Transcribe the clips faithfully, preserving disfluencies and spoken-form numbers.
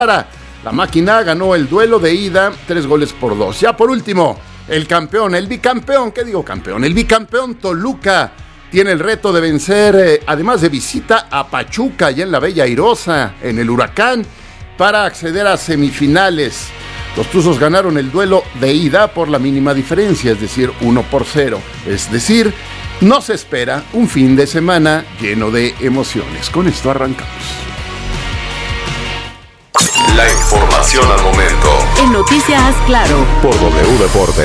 La máquina ganó el duelo de ida, tres goles por dos. Ya por último, el campeón, el bicampeón, ¿qué digo campeón? El bicampeón Toluca tiene el reto de vencer, eh, además de visita a Pachuca, allá en la Bella Airosa, en el Huracán, para acceder a semifinales. Los Tuzos ganaron el duelo de ida por la mínima diferencia, es decir, uno por cero. Es decir, no se espera un fin de semana lleno de emociones. Con esto arrancamos. La información al momento. En Noticias Claro. Por W Deportes.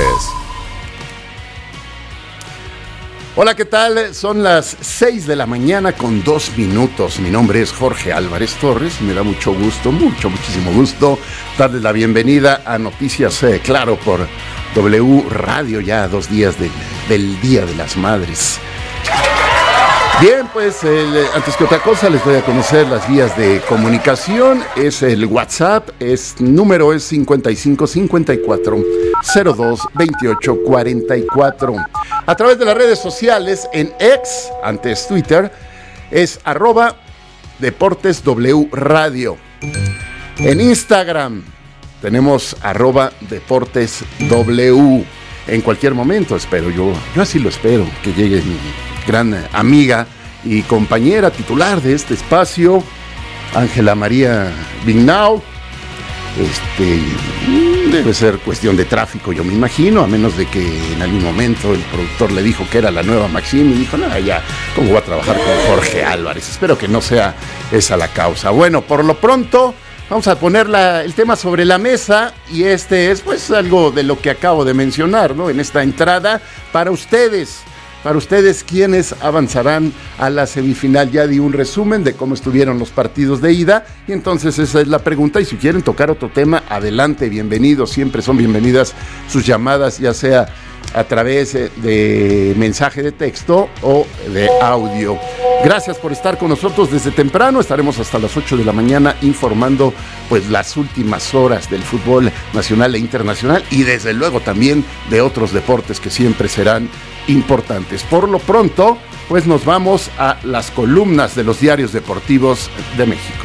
Hola, ¿qué tal? Son las seis de la mañana con dos minutos. Mi nombre es Jorge Álvarez Torres y me da mucho gusto, mucho, muchísimo gusto darles la bienvenida a Noticias eh, Claro por W Radio, ya a dos días de, del Día de las Madres. Bien, pues el, antes que otra cosa les doy a conocer las vías de comunicación. Es el WhatsApp, es número es cincuenta y cinco cincuenta y cuatro cero dos veintiocho cuarenta y cuatro. A través de las redes sociales, en X, antes Twitter, es arroba Deportes W Radio. En Instagram tenemos arroba Deportes W. En cualquier momento espero, yo, yo así lo espero, que llegue mi gran amiga y compañera titular de este espacio, Ángela María Vignau. Este, debe ser cuestión de tráfico, yo me imagino, a menos de que en algún momento el productor le dijo que era la nueva Maxim y dijo, no, ya, ¿cómo voy a trabajar con Jorge Álvarez? Espero que no sea esa la causa. Bueno, por lo pronto, vamos a poner la, el tema sobre la mesa y este es pues algo de lo que acabo de mencionar, ¿no? En esta entrada para ustedes. Para ustedes, ¿quiénes avanzarán a la semifinal? Ya di un resumen de cómo estuvieron los partidos de ida y entonces esa es la pregunta. Y si quieren tocar otro tema, adelante, bienvenidos. Siempre son bienvenidas sus llamadas, ya sea a través de mensaje de texto o de audio. Gracias por estar con nosotros desde temprano. Estaremos hasta las ocho de la mañana informando pues las últimas horas del fútbol nacional e internacional y desde luego también de otros deportes que siempre serán importantes. Por lo pronto, pues nos vamos a las columnas de los diarios deportivos de México.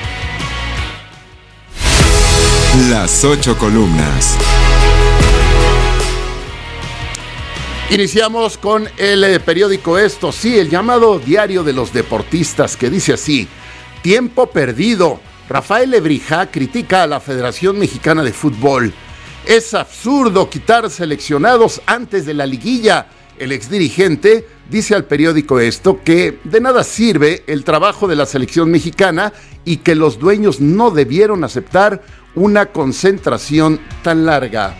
Las ocho columnas. Iniciamos con el eh, periódico Esto, sí, el llamado Diario de los Deportistas, que dice así: tiempo perdido. Rafael Lebrija critica a la Federación Mexicana de Fútbol. Es absurdo quitar seleccionados antes de la liguilla. El exdirigente dice al periódico Esto que de nada sirve el trabajo de la selección mexicana y que los dueños no debieron aceptar una concentración tan larga.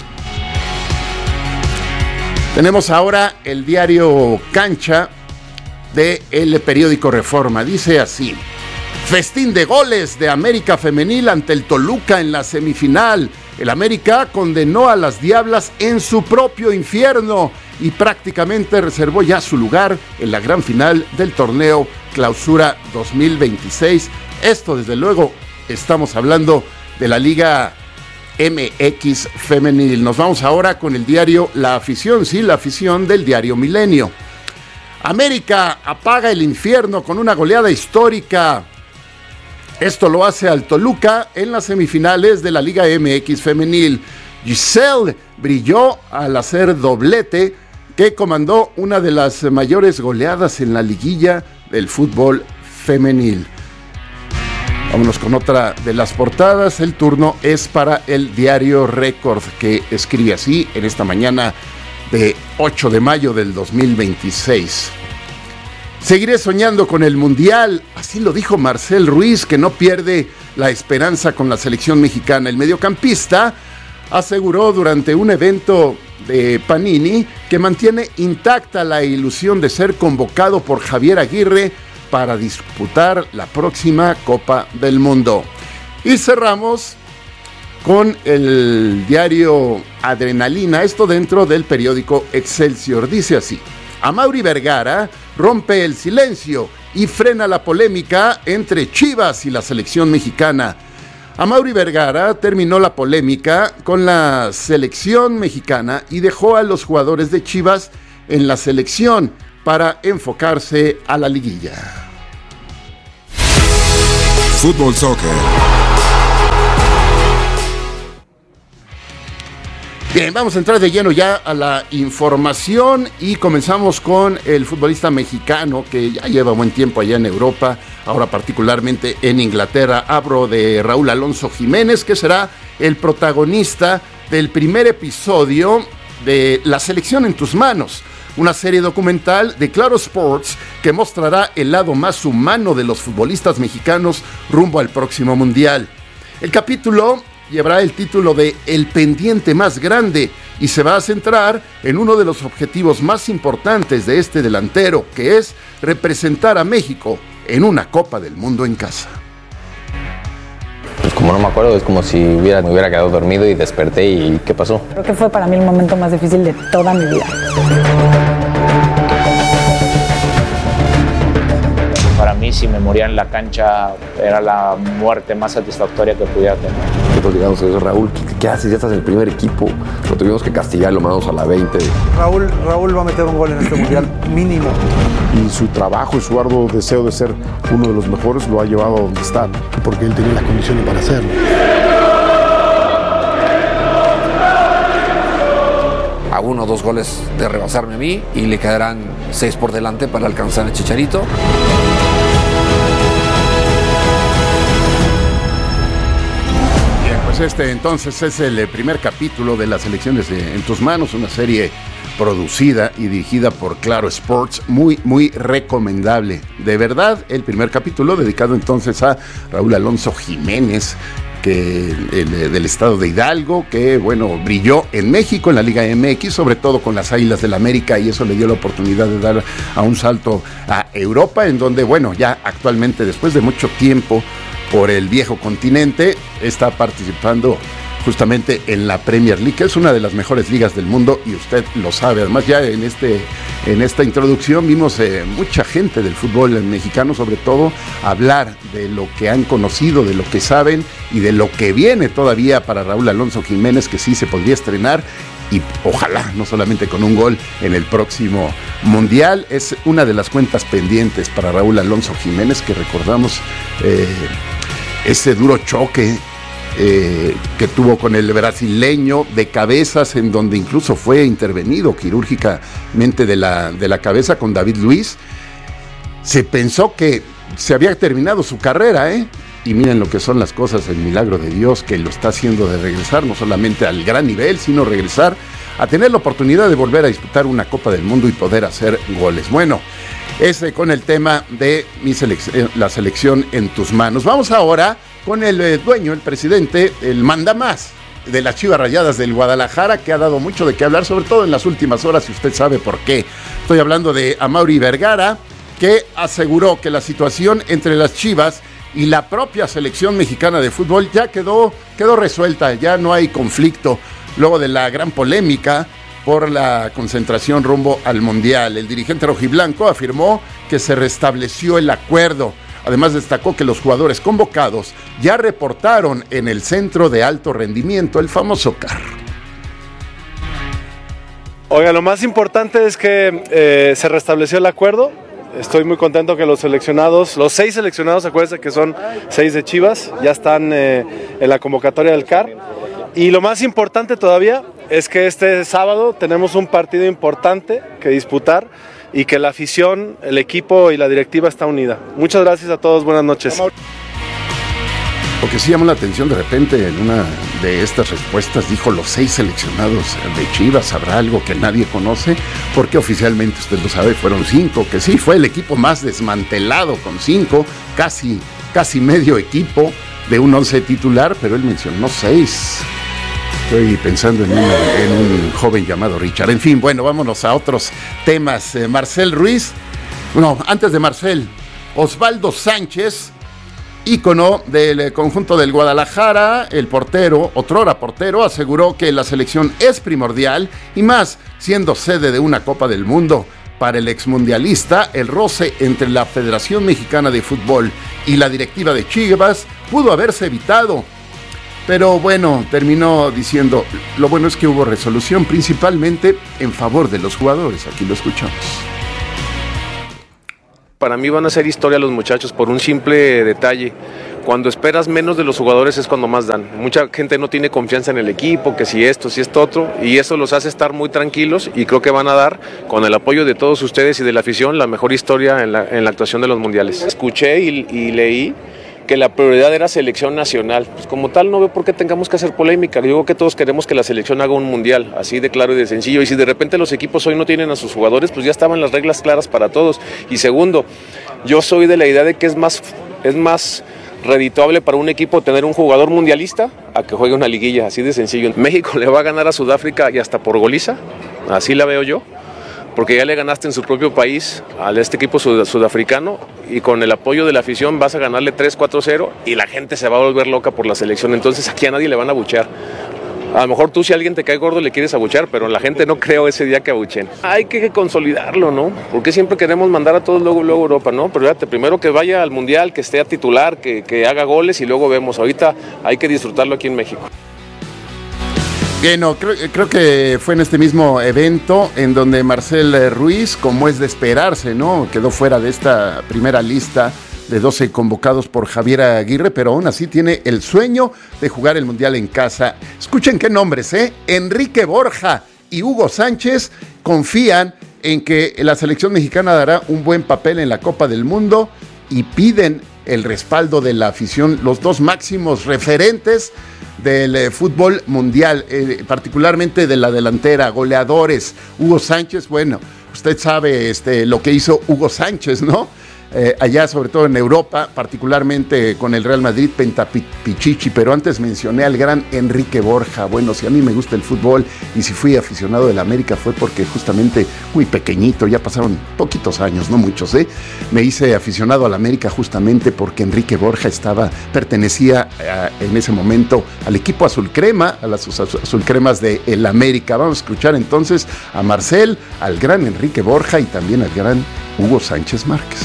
Tenemos ahora el diario Cancha del periódico Reforma. Dice así: festín de goles de América Femenil ante el Toluca en la semifinal. El América condenó a las Diablas en su propio infierno y prácticamente reservó ya su lugar en la gran final del torneo Clausura dos mil veintiséis. Esto, desde luego, estamos hablando de la Liga M X Femenil. Nos vamos ahora con el diario La Afición, sí, La Afición del diario Milenio. América apaga el infierno con una goleada histórica. Esto lo hace al Toluca en las semifinales de la Liga M X Femenil. Giselle brilló al hacer doblete que comandó una de las mayores goleadas en la liguilla del fútbol femenil. Vámonos con otra de las portadas. El turno es para el diario Récord, que escribe así en esta mañana de ocho de mayo del dos mil veintiséis. Seguiré soñando con el Mundial, así lo dijo Marcel Ruiz, que no pierde la esperanza con la selección mexicana. El mediocampista aseguró durante un evento de Panini que mantiene intacta la ilusión de ser convocado por Javier Aguirre para disputar la próxima Copa del Mundo. Y cerramos con el diario Adrenalina, esto dentro del periódico Excelsior. Dice así: Amaury Vergara rompe el silencio y frena la polémica entre Chivas y la selección mexicana. Amaury Vergara terminó la polémica con la selección mexicana y dejó a los jugadores de Chivas en la selección para enfocarse a la liguilla. Fútbol Soccer. Bien, vamos a entrar de lleno ya a la información y comenzamos con el futbolista mexicano que ya lleva buen tiempo allá en Europa, ahora particularmente en Inglaterra. Hablo de Raúl Alonso Jiménez, que será el protagonista del primer episodio de La Selección en tus manos, una serie documental de Claro Sports que mostrará el lado más humano de los futbolistas mexicanos rumbo al próximo Mundial. El capítulo llevará el título de El pendiente más grande y se va a centrar en uno de los objetivos más importantes de este delantero, que es representar a México en una Copa del Mundo en casa. Pues como no me acuerdo, es como si hubiera, me hubiera quedado dormido y desperté y ¿qué pasó? Creo que fue para mí el momento más difícil de toda mi vida. Para mí, si me moría en la cancha, era la muerte más satisfactoria que pudiera tener. Nosotros digamos, es Raúl, ¿qué, ¿qué haces? Ya estás en el primer equipo. Lo tuvimos que castigar, lo mandamos a la veinte. Raúl, Raúl va a meter un gol en este mundial, mínimo. Y su trabajo y su arduo deseo de ser uno de los mejores lo ha llevado a donde está, ¿no? Porque él tenía las condiciones para hacerlo. A uno o dos goles de rebasarme a mí y le quedarán seis por delante para alcanzar a Chicharito. Pues este entonces es el primer capítulo de Las Selecciones en tus manos, una serie producida y dirigida por Claro Sports, muy, muy recomendable. De verdad, el primer capítulo dedicado entonces a Raúl Alonso Jiménez, que el, del estado de Hidalgo, que bueno, brilló en México, en la Liga M X, sobre todo con las Águilas del América, y eso le dio la oportunidad de dar a un salto a Europa, en donde, bueno, ya actualmente, después de mucho tiempo, por el viejo continente, está participando justamente en la Premier League, que es una de las mejores ligas del mundo y usted lo sabe. Además, ya en este en esta introducción vimos eh, mucha gente del fútbol mexicano, sobre todo, hablar de lo que han conocido, de lo que saben y de lo que viene todavía para Raúl Alonso Jiménez, que sí se podría estrenar y ojalá no solamente con un gol en el próximo Mundial. Es una de las cuentas pendientes para Raúl Alonso Jiménez, que recordamos eh, ese duro choque eh, que tuvo con el brasileño de cabezas, en donde incluso fue intervenido quirúrgicamente de la, de la cabeza con David Luiz. Se pensó que se había terminado su carrera, ¿eh? Y miren lo que son las cosas, el milagro de Dios que lo está haciendo de regresar, no solamente al gran nivel, sino regresar a tener la oportunidad de volver a disputar una Copa del Mundo y poder hacer goles. Bueno, ese con el tema de mi selec- la selección en tus manos. Vamos ahora con el eh, dueño, el presidente, el mandamás de las Chivas Rayadas del Guadalajara, que ha dado mucho de qué hablar, sobre todo en las últimas horas, y usted sabe por qué. Estoy hablando de Amaury Vergara, que aseguró que la situación entre las Chivas y la propia selección mexicana de fútbol ya quedó, quedó resuelta, ya no hay conflicto, luego de la gran polémica por la concentración rumbo al Mundial. El dirigente rojiblanco afirmó que se restableció el acuerdo. Además, destacó que los jugadores convocados ya reportaron en el centro de alto rendimiento, el famoso C A R. Oiga, lo más importante es que eh, se restableció el acuerdo. Estoy muy contento que los seleccionados, los seis seleccionados, acuérdense que son seis de Chivas, ya están eh, en la convocatoria del C A R. Y lo más importante todavía es que este sábado tenemos un partido importante que disputar y que la afición, el equipo y la directiva está unida. Muchas gracias a todos, buenas noches. Lo que sí llamó la atención de repente en una de estas respuestas, dijo los seis seleccionados de Chivas, ¿habrá algo que nadie conoce? Porque oficialmente, usted lo sabe, fueron cinco, que sí, fue el equipo más desmantelado con cinco, casi, casi medio equipo de un once titular, pero él mencionó seis. Estoy pensando en un, en un joven llamado Richard. En fin, bueno, vámonos a otros temas. Eh, Marcel Ruiz, no, antes de Marcel, Osvaldo Sánchez, ícono del conjunto del Guadalajara, el portero, otrora portero, aseguró que la selección es primordial y más siendo sede de una Copa del Mundo. Para el exmundialista, el roce entre la Federación Mexicana de Fútbol y la directiva de Chivas pudo haberse evitado. Pero bueno, terminó diciendo, lo bueno es que hubo resolución, principalmente en favor de los jugadores. Aquí lo escuchamos. Para mí van a hacer historia los muchachos por un simple detalle. cuando esperas menos de los jugadores es cuando más dan. Mucha gente no tiene confianza en el equipo, que si esto, si esto otro, y eso los hace estar muy tranquilos y creo que van a dar, con el apoyo de todos ustedes y de la afición, la mejor historia en la, en la actuación de los mundiales. Escuché y, y leí que la prioridad era selección nacional. Pues como tal no veo por qué tengamos que hacer polémica. Digo que todos queremos que la selección haga un mundial, así de claro y de sencillo. Y si de repente los equipos hoy no tienen a sus jugadores, pues ya estaban las reglas claras para todos. Y segundo, yo soy de la idea de que es más, es más redituable para un equipo tener un jugador mundialista a que juegue una liguilla, así de sencillo. México le va a ganar a Sudáfrica y hasta por goliza, así la veo yo, porque ya le ganaste en su propio país a este equipo sud sudafricano y con el apoyo de la afición vas a ganarle tres cuatro cero y la gente se va a volver loca por la selección. Entonces aquí a nadie le van a abuchear. A lo mejor tú, si alguien te cae gordo, le quieres abuchear, pero la gente no creo ese día que abuchen. Hay que consolidarlo, ¿no? Porque siempre queremos mandar a todos luego, luego a Europa, ¿no? Pero fíjate, primero que vaya al Mundial, que esté a titular, que, que haga goles y luego vemos. Ahorita hay que disfrutarlo aquí en México. Bueno, creo, creo que fue en este mismo evento en donde Marcel Ruiz, como es de esperarse, ¿no? Quedó fuera de esta primera lista de doce convocados por Javier Aguirre, pero aún así tiene el sueño de jugar el Mundial en casa. Escuchen qué nombres, ¿eh? Enrique Borja y Hugo Sánchez confían en que la selección mexicana dará un buen papel en la Copa del Mundo y piden el respaldo de la afición, los dos máximos referentes del eh, fútbol mundial, eh, particularmente de la delantera, goleadores. Hugo Sánchez, bueno, usted sabe este, lo que hizo Hugo Sánchez, ¿no? Eh, allá sobre todo en Europa, particularmente con el Real Madrid, Pentapichichi, pero antes mencioné al gran Enrique Borja. Bueno, si a mí me gusta el fútbol y si fui aficionado del América fue porque justamente muy pequeñito, ya pasaron poquitos años, no muchos, ¿eh? Me hice aficionado al América justamente porque Enrique Borja estaba, pertenecía a, en ese momento al equipo azul crema, a las azul cremas de el América. Vamos a escuchar entonces a Marcel, al gran Enrique Borja y también al gran Hugo Sánchez Márquez.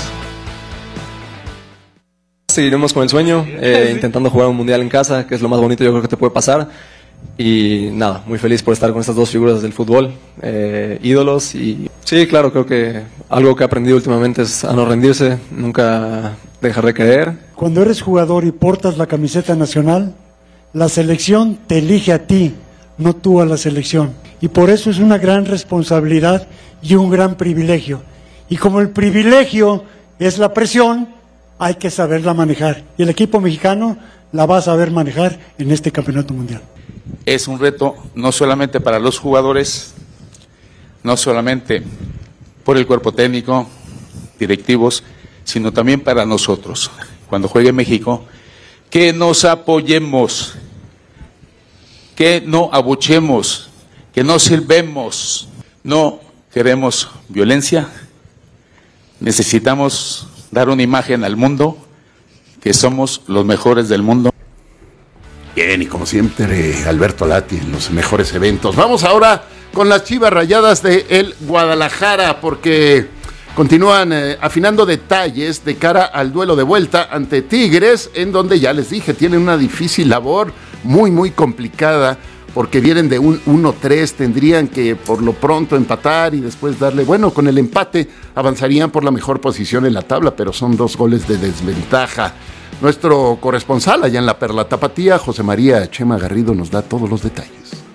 Seguiremos con el sueño, eh, intentando jugar un mundial en casa, que es lo más bonito yo creo que te puede pasar. Y nada, muy feliz por estar con estas dos figuras del fútbol, eh, ídolos. Y sí, claro, creo que algo que he aprendido últimamente es a no rendirse, nunca dejar de creer. Cuando eres jugador y portas la camiseta nacional, la selección te elige a ti, no tú a la selección. Y por eso es una gran responsabilidad y un gran privilegio. Y como el privilegio es la presión, hay que saberla manejar. Y el equipo mexicano la va a saber manejar en este campeonato mundial. Es un reto no solamente para los jugadores, no solamente por el cuerpo técnico, directivos, sino también para nosotros. Cuando juegue México, que nos apoyemos, que no abuchemos, que no silbemos. No queremos violencia, necesitamos dar una imagen al mundo que somos los mejores del mundo. Bien, y como siempre, Alberto Lati en los mejores eventos. Vamos ahora con las Chivas Rayadas de el Guadalajara, porque continúan eh, afinando detalles de cara al duelo de vuelta ante Tigres, en donde ya les dije, tienen una difícil labor, muy, muy complicada, porque vienen de un uno tres, tendrían que por lo pronto empatar y después darle, bueno, con el empate avanzarían por la mejor posición en la tabla, pero son dos goles de desventaja. Nuestro corresponsal allá en la Perla Tapatía, José María Chema Garrido, nos da todos los detalles.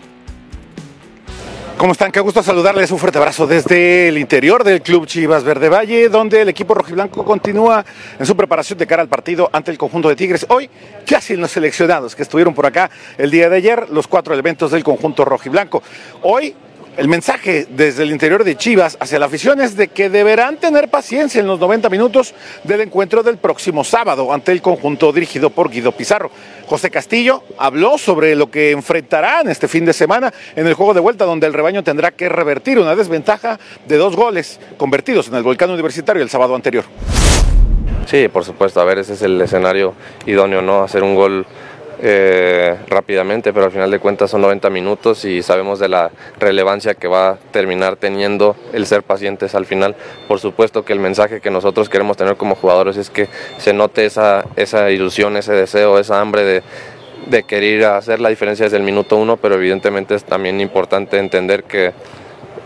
¿Cómo están? Qué gusto saludarles. Un fuerte abrazo desde el interior del Club Chivas Verde Valle, donde el equipo rojiblanco continúa en su preparación de cara al partido ante el conjunto de Tigres. Hoy, ya sin los seleccionados que estuvieron por acá el día de ayer, los cuatro elementos del conjunto rojiblanco. Hoy, el mensaje desde el interior de Chivas hacia la afición es de que deberán tener paciencia en los noventa minutos del encuentro del próximo sábado ante el conjunto dirigido por Guido Pizarro. José Castillo habló sobre lo que enfrentarán este fin de semana en el juego de vuelta, donde el rebaño tendrá que revertir una desventaja de dos goles convertidos en el Volcán Universitario el sábado anterior. Sí, por supuesto, a ver, ese es el escenario idóneo, ¿no? Hacer un gol Eh, rápidamente, pero al final de cuentas son noventa minutos y sabemos de la relevancia que va a terminar teniendo el ser pacientes al final. Por supuesto que el mensaje que nosotros queremos tener como jugadores es que se note esa, esa ilusión, ese deseo, esa hambre de, de querer hacer la diferencia desde el minuto uno, pero evidentemente es también importante entender que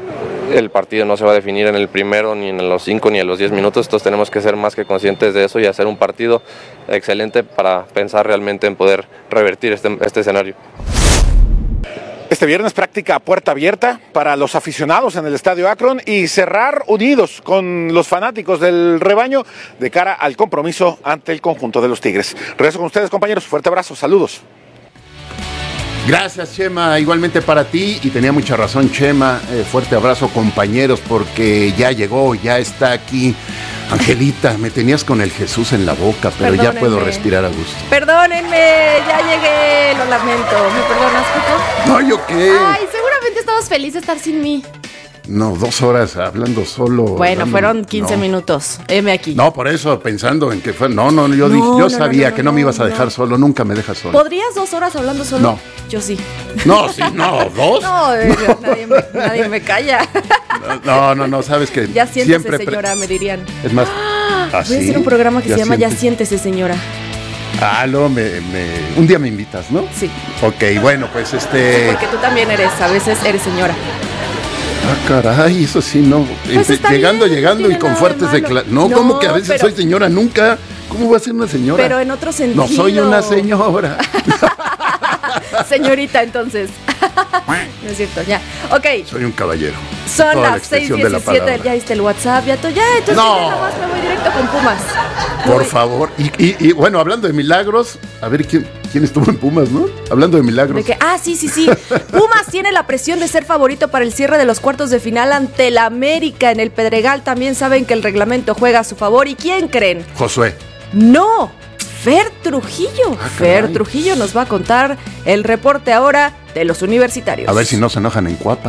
el partido no se va a definir en el primero, ni en los cinco, ni en los diez minutos. Entonces tenemos que ser más que conscientes de eso y hacer un partido excelente para pensar realmente en poder revertir este, este escenario. Este viernes práctica a puerta abierta para los aficionados en el Estadio Akron y cerrar unidos con los fanáticos del rebaño de cara al compromiso ante el conjunto de los Tigres. Regreso con ustedes, compañeros. Fuerte abrazo, saludos. Gracias, Chema, igualmente para ti, y tenía mucha razón, Chema, eh, fuerte abrazo, compañeros, porque ya llegó, ya está aquí. Angelita, me tenías con el Jesús en la boca, pero Perdónenme. Ya puedo respirar a gusto. Perdónenme, ya llegué, lo lamento. ¿Me perdonas, Coco? No, ¿yo qué? Ay, seguramente estabas feliz de estar sin mí. No, dos horas hablando solo. Bueno, hablando, fueron quince no. minutos. Heme aquí. No, por eso, pensando en que fue. No, no, yo, no, dije, yo no, sabía no, no, que no, no me ibas a dejar no. solo, nunca me dejas solo. ¿Podrías dos horas hablando solo? No. Yo sí. No, sí, no, dos. No, eh, nadie, me, nadie me calla. No, no, no, sabes que. Ya siéntese, siempre señora, me dirían. Es más. ¿Ah, voy a hacer un programa que ya se llama siéntese. Ya siéntese, señora. Ah, luego me, me, un día me invitas, ¿no? Sí. Ok, bueno, pues este. Sí, porque tú también eres, a veces eres señora. Ah, caray, eso sí, no. Pues Empe- llegando, bien, llegando no y con fuertes declaraciones. No, no, como que a veces pero, soy señora, nunca. ¿Cómo voy a ser una señora? Pero en otro sentido. No soy una señora. Señorita, entonces. No es cierto, ya. Ok. Soy un caballero. Son las seis diecisiete, ya viste el WhatsApp, ya, to, ya entonces no. ya nomás me voy directo con Pumas. Por voy. favor. Y, y, y bueno, hablando de milagros, a ver quién, quién estuvo en Pumas, ¿no? Hablando de milagros. ¿De qué? Ah, sí, sí, sí. Pumas tiene la presión de ser favorito para el cierre de los cuartos de final ante el América en el Pedregal. También saben que el reglamento juega a su favor. ¿Y quién creen? Josué. No. Fer Trujillo. Ah, Fer Trujillo nos va a contar el reporte ahora de los universitarios. A ver si no se enojan en Cuapa.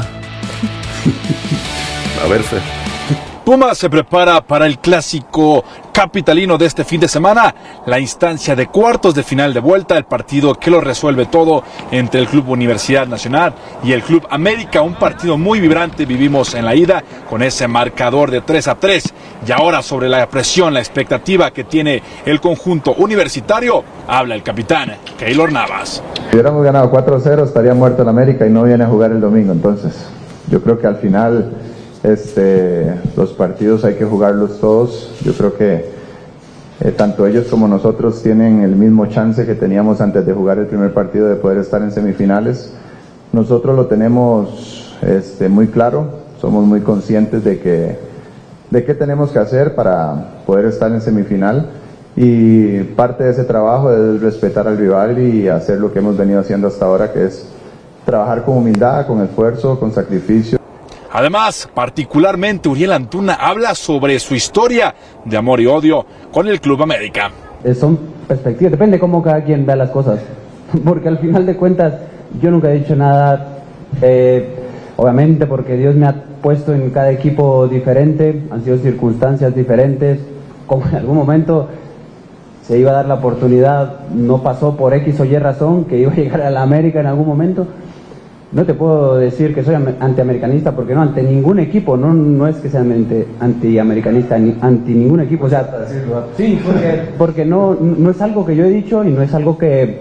A ver, Fer. Pumas se prepara para el clásico capitalino de este fin de semana, la instancia de cuartos de final de vuelta, el partido que lo resuelve todo entre el Club Universidad Nacional y el Club América, un partido muy vibrante vivimos en la ida con ese marcador de tres a tres, y ahora sobre la presión, la expectativa que tiene el conjunto universitario, habla el capitán Keylor Navas. Si hubiéramos ganado cuatro a cero estaría muerto el América y no viene a jugar el domingo, entonces yo creo que al final Este, los partidos hay que jugarlos todos. Yo creo que eh, tanto ellos como nosotros tienen el mismo chance que teníamos antes de jugar el primer partido de poder estar en semifinales. Nosotros lo tenemos este, muy claro, somos muy conscientes de que de qué tenemos que hacer para poder estar en semifinal, y parte de ese trabajo es respetar al rival y hacer lo que hemos venido haciendo hasta ahora, que es trabajar con humildad, con esfuerzo, con sacrificio. Además, particularmente Uriel Antuna habla sobre su historia de amor y odio con el Club América. Son perspectivas, depende cómo cada quien vea las cosas, porque al final de cuentas yo nunca he dicho nada, eh, obviamente porque Dios me ha puesto en cada equipo diferente, han sido circunstancias diferentes, como en algún momento se iba a dar la oportunidad, no pasó por X o Y razón, que iba a llegar a la América en algún momento. No te puedo decir que soy antiamericanista, porque no, ante ningún equipo, no, no es que sea antiamericanista, ni anti ningún equipo, o sea, sí, porque, porque no, no es algo que yo he dicho y no es algo que,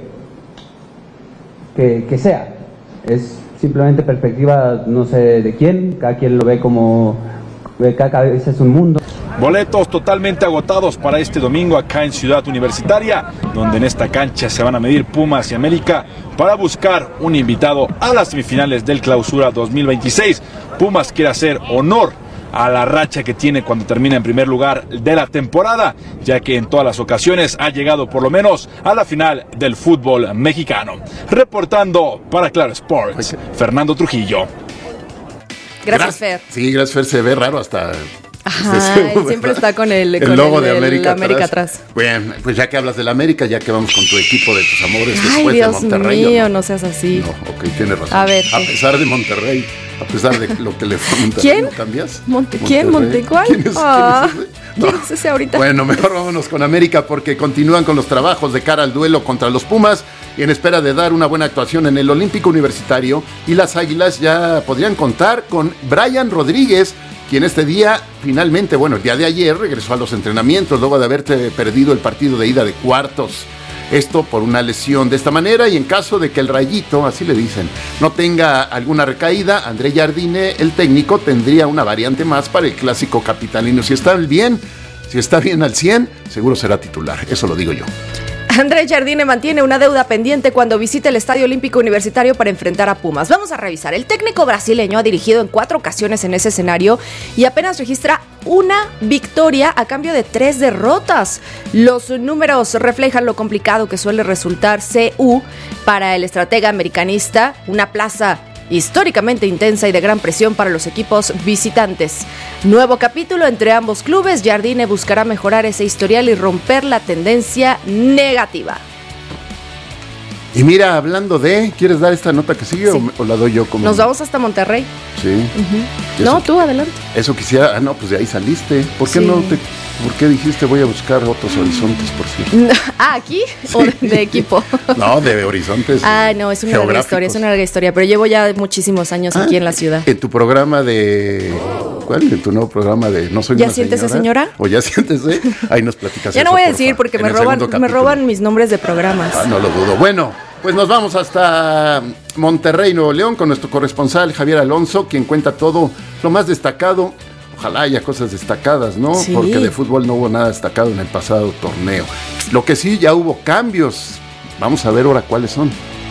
que, que sea, es simplemente perspectiva, no sé de quién, cada quien lo ve como, cada cabeza es un mundo. Boletos totalmente agotados para este domingo acá en Ciudad Universitaria, donde en esta cancha se van a medir Pumas y América para buscar un invitado a las semifinales del Clausura dos mil veintiséis. Pumas quiere hacer honor a la racha que tiene cuando termina en primer lugar de la temporada, ya que en todas las ocasiones ha llegado por lo menos a la final del fútbol mexicano. Reportando para Claro Sports, Fernando Trujillo. Gracias, Fer. Sí, gracias, Fer. Se ve raro hasta... Ajá, él siempre está con el, el con logo el, de América, América atrás. atrás. Bueno, pues ya que hablas del América, ya que vamos con tu equipo de tus amores Ay, después Dios de Monterrey. mío, no? no seas así. No, ok, tienes razón. A ver. A pesar de Monterrey, a pesar de lo que le fue a Monterrey, ¿Quién? ¿no cambias? Monte, ¿Quién? ¿Monte cuál? ¿Quién es, ah, ¿quién es ese? ¿Quién No. es ese ahorita? Bueno, mejor vámonos con América porque continúan con los trabajos de cara al duelo contra los Pumas y en espera de dar una buena actuación en el Olímpico Universitario, y las Águilas ya podrían contar con Brian Rodríguez, quien este día finalmente, bueno, el día de ayer regresó a los entrenamientos luego de haberte perdido el partido de ida de cuartos. Esto por una lesión de esta manera, y en caso de que el Rayito, así le dicen, no tenga alguna recaída, André Jardine, el técnico, tendría una variante más para el clásico capitalino. Si está bien, si está bien al cien, seguro será titular, eso lo digo yo. André Jardine mantiene una deuda pendiente cuando visita el Estadio Olímpico Universitario para enfrentar a Pumas. Vamos a revisar. El técnico brasileño ha dirigido en cuatro ocasiones en ese escenario y apenas registra una victoria a cambio de tres derrotas. Los números reflejan lo complicado que suele resultar C U para el estratega americanista, una plaza históricamente intensa y de gran presión para los equipos visitantes. Nuevo capítulo entre ambos clubes. Jardine buscará mejorar ese historial y romper la tendencia negativa. Y mira, hablando de, ¿quieres dar esta nota que sigue sí. o, o la doy yo como? Nos vamos hasta Monterrey. Sí. Uh-huh. No, tú adelante. Eso quisiera, ah no, pues de ahí saliste. ¿Por qué sí. no te, por qué dijiste voy a buscar otros horizontes, por cierto? Ah, ¿aquí? Sí. ¿O de, de equipo? No, de horizontes. Ah, no, es una larga historia, es una larga historia, pero llevo ya muchísimos años ah, aquí en la ciudad. En tu programa de, ¿cuál? En tu nuevo programa de No soy ¿Ya una siéntese, señora? señora? O ya siéntese, ahí nos platicas. Ya eso, no voy a porfa, decir porque me roban, me roban mis nombres de programas. Ah, no lo dudo. Bueno, pues nos vamos hasta Monterrey, Nuevo León, con nuestro corresponsal Javier Alonso, quien cuenta todo lo más destacado. Ojalá haya cosas destacadas, ¿no? Sí. Porque de fútbol no hubo nada destacado en el pasado torneo. Lo que sí, ya hubo cambios. Vamos a ver ahora cuáles son.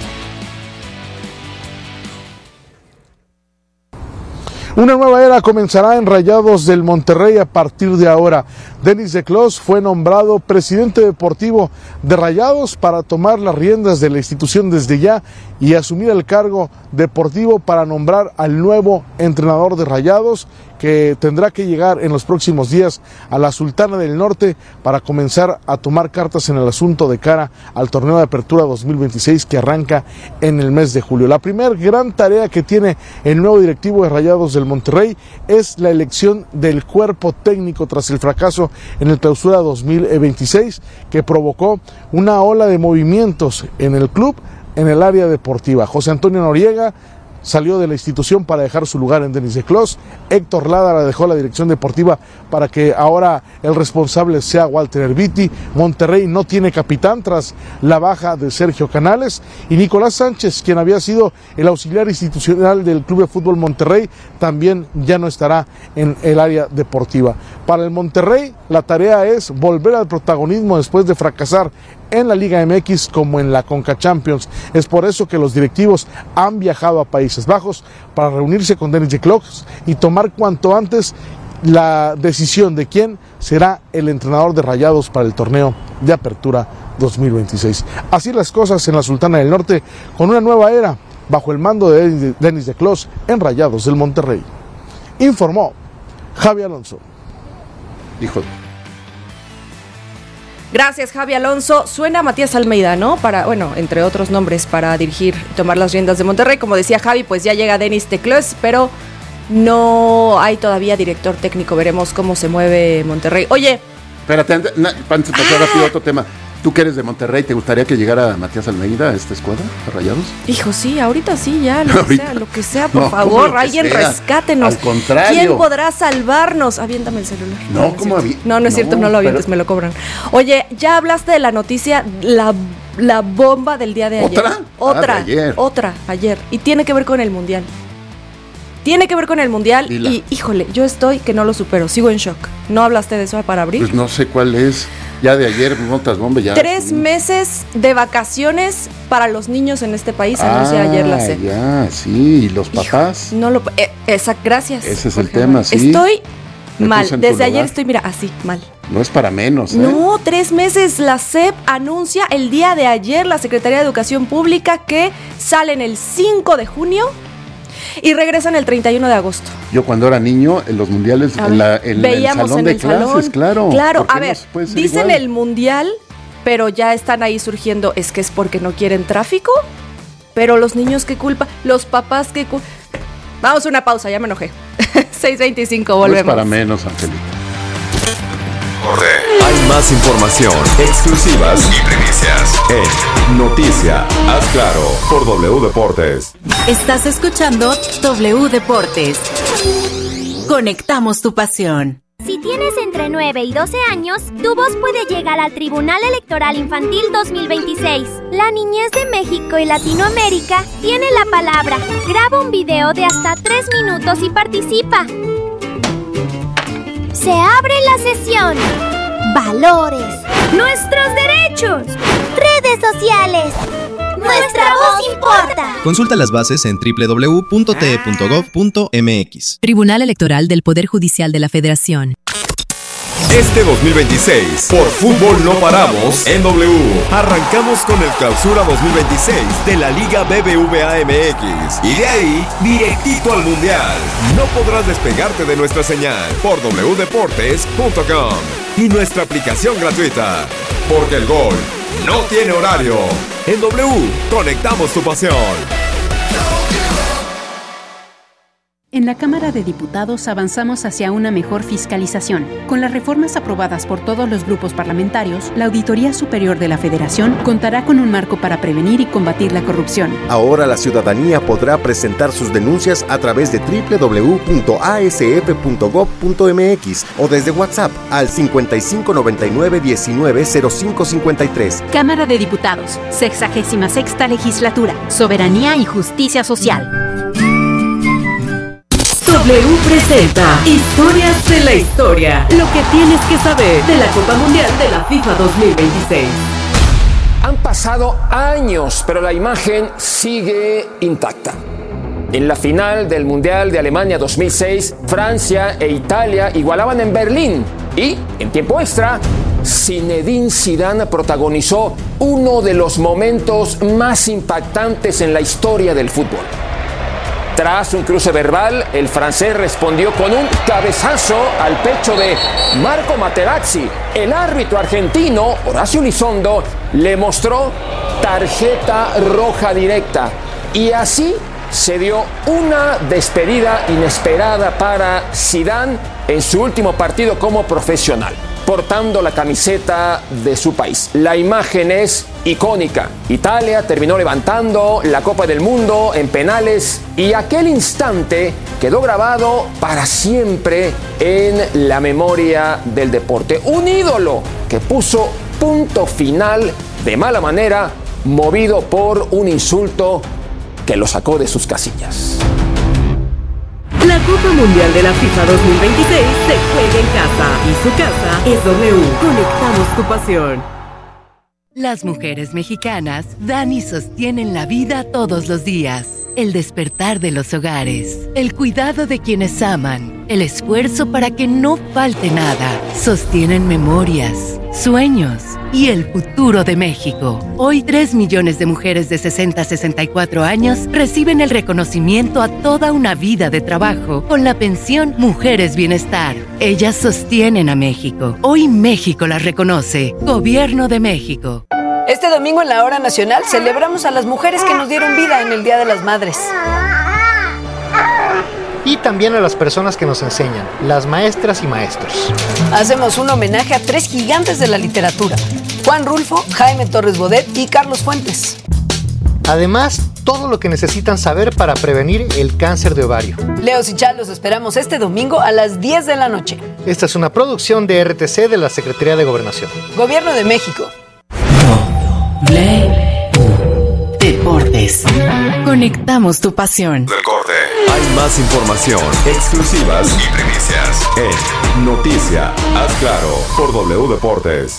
Una nueva era comenzará en Rayados del Monterrey a partir de ahora. Denis de Clos fue nombrado presidente deportivo de Rayados para tomar las riendas de la institución desde ya y asumir el cargo deportivo para nombrar al nuevo entrenador de Rayados, que tendrá que llegar en los próximos días a la Sultana del Norte para comenzar a tomar cartas en el asunto de cara al torneo de apertura dos mil veintiséis que arranca en el mes de julio. La primera gran tarea que tiene el nuevo directivo de Rayados del Monterrey es la elección del cuerpo técnico tras el fracaso en el clausura dos mil veintiséis, que provocó una ola de movimientos en el club en el área deportiva. José Antonio Noriega salió de la institución para dejar su lugar en Denis de Clos. Héctor Ládara dejó la dirección deportiva para que ahora el responsable sea Walter Erviti. Monterrey no tiene capitán tras la baja de Sergio Canales, y Nicolás Sánchez, quien había sido el auxiliar institucional del Club de Fútbol Monterrey, también ya no estará en el área deportiva. Para el Monterrey, la tarea es volver al protagonismo después de fracasar en la Liga M X como en la Conca Champions. Es por eso que los directivos han viajado a Países Bajos para reunirse con Denis de Clos y tomar cuanto antes la decisión de quién será el entrenador de Rayados para el torneo de apertura dos mil veintiséis. Así las cosas en la Sultana del Norte, con una nueva era bajo el mando de Denis de Clos en Rayados del Monterrey. Informó Javi Alonso. Hijo. Gracias, Javi Alonso. Suena Matías Almeida, ¿no? Para, bueno, entre otros nombres, para dirigir, tomar las riendas de Monterrey. Como decía Javi, pues ya llega Denis de Clos, pero no hay todavía director técnico. Veremos cómo se mueve Monterrey. Oye. Espérate, antes de pasar rápido a otro tema. Tú que eres de Monterrey, ¿te gustaría que llegara Matías Almeida a esta escuadra, a Rayados? Hijo, sí, ahorita sí, ya, lo que sea, lo que sea, por no, favor, alguien sea. rescátenos. Al contrario. ¿Quién podrá salvarnos? Aviéntame el celular. No, no ¿cómo avi- No, no es no, cierto, no lo avientes, pero... me lo cobran. Oye, ya hablaste de la noticia, la, la bomba del día de ayer. ¿Otra? Otra, ah, de ayer. otra, ayer. Y tiene que ver con el Mundial. Tiene que ver con el Mundial Dila. Y, híjole, yo estoy que no lo supero, sigo en shock. ¿No hablaste de eso para abrir? Pues no sé cuál es. Ya de ayer, notas bomba, ya. Tres meses de vacaciones para los niños en este país, ah, anuncia ayer la C E P. Ya, sí, ¿y los papás? Hijo, no lo... Eh, esa, gracias. Ese es el tema, sí. Estoy mal, desde ayer estoy, mira, así, mal. No es para menos, ¿eh? No, tres meses. La C E P anuncia el día de ayer, la Secretaría de Educación Pública, que salen el cinco de junio y regresan el treinta y uno de agosto. Yo cuando era niño, en los mundiales, en, la, en veíamos el salón en de el clases, salón. claro. Claro, a ver, dicen igual? el mundial, pero ya están ahí surgiendo, es que es porque no quieren tráfico, pero los niños, ¿qué culpa? Los papás, ¿qué culpa? Vamos a una pausa, ya me enojé. seis veinticinco, volvemos. No es para menos, Angelita. Hay más información, exclusivas y primicias en Noticia Haz Claro por W Deportes. Estás escuchando W Deportes. Conectamos tu pasión. Si tienes tienes entre nueve y doce años, tu voz puede llegar al Tribunal Electoral Infantil dos mil veintiséis. La niñez de México y Latinoamérica tiene la palabra. Graba un video de hasta tres minutos y participa. Se abre la sesión. Valores. Nuestros derechos. Redes sociales. Nuestra voz importa. Consulta las bases en doble u doble u doble u punto t e punto gov punto m x. Tribunal Electoral del Poder Judicial de la Federación. Este dos mil veintiséis, por fútbol no paramos en W. Arrancamos con el Clausura dos mil veintiséis de la Liga B B V A M X. Y de ahí, directito al Mundial. No podrás despegarte de nuestra señal por w deportes punto com y nuestra aplicación gratuita. Porque el gol no tiene horario. En W, conectamos tu pasión. En la Cámara de Diputados avanzamos hacia una mejor fiscalización. Con las reformas aprobadas por todos los grupos parlamentarios, la Auditoría Superior de la Federación contará con un marco para prevenir y combatir la corrupción. Ahora la ciudadanía podrá presentar sus denuncias a través de doble u doble u doble u punto a s f punto gov punto m x o desde WhatsApp al cincuenta y cinco noventa y nueve diecinueve cero cinco cincuenta y tres. Cámara de Diputados, sexagésima sexta Legislatura, Soberanía y Justicia Social. W presenta Historias de la Historia. Lo que tienes que saber de la Copa Mundial de la FIFA dos mil veintiséis. Han pasado años, pero la imagen sigue intacta. En la final del Mundial de Alemania dos mil seis, Francia e Italia igualaban en Berlín. Y, en tiempo extra, Zinedine Zidane protagonizó uno de los momentos más impactantes en la historia del fútbol. Tras un cruce verbal, el francés respondió con un cabezazo al pecho de Marco Materazzi. El árbitro argentino, Horacio Elizondo, le mostró tarjeta roja directa. Y así se dio una despedida inesperada para Zidane en su último partido como profesional, portando la camiseta de su país. La imagen es icónica. Italia terminó levantando la Copa del Mundo en penales y aquel instante quedó grabado para siempre en la memoria del deporte. Un ídolo que puso punto final de mala manera, movido por un insulto que lo sacó de sus casillas. La Copa Mundial de la FIFA dos mil veintiséis se juega en casa y su casa es W. Conectamos tu pasión. Las mujeres mexicanas dan y sostienen la vida todos los días. El despertar de los hogares, el cuidado de quienes aman, el esfuerzo para que no falte nada. Sostienen memorias, sueños y el futuro de México. Hoy tres millones de mujeres de sesenta a sesenta y cuatro años reciben el reconocimiento a toda una vida de trabajo con la pensión Mujeres Bienestar. Ellas sostienen a México. Hoy México las reconoce. Gobierno de México. Este domingo en la Hora Nacional celebramos a las mujeres que nos dieron vida en el Día de las Madres. Y también a las personas que nos enseñan, las maestras y maestros. Hacemos un homenaje a tres gigantes de la literatura: Juan Rulfo, Jaime Torres Bodet y Carlos Fuentes. Además, todo lo que necesitan saber para prevenir el cáncer de ovario. Leos y Chal los esperamos este domingo a las diez de la noche. Esta es una producción de R T C de la Secretaría de Gobernación. Gobierno de México. W Deportes. Conectamos tu pasión. Del corte. Hay más información, exclusivas y primicias en Noticia Haz Claro por W Deportes.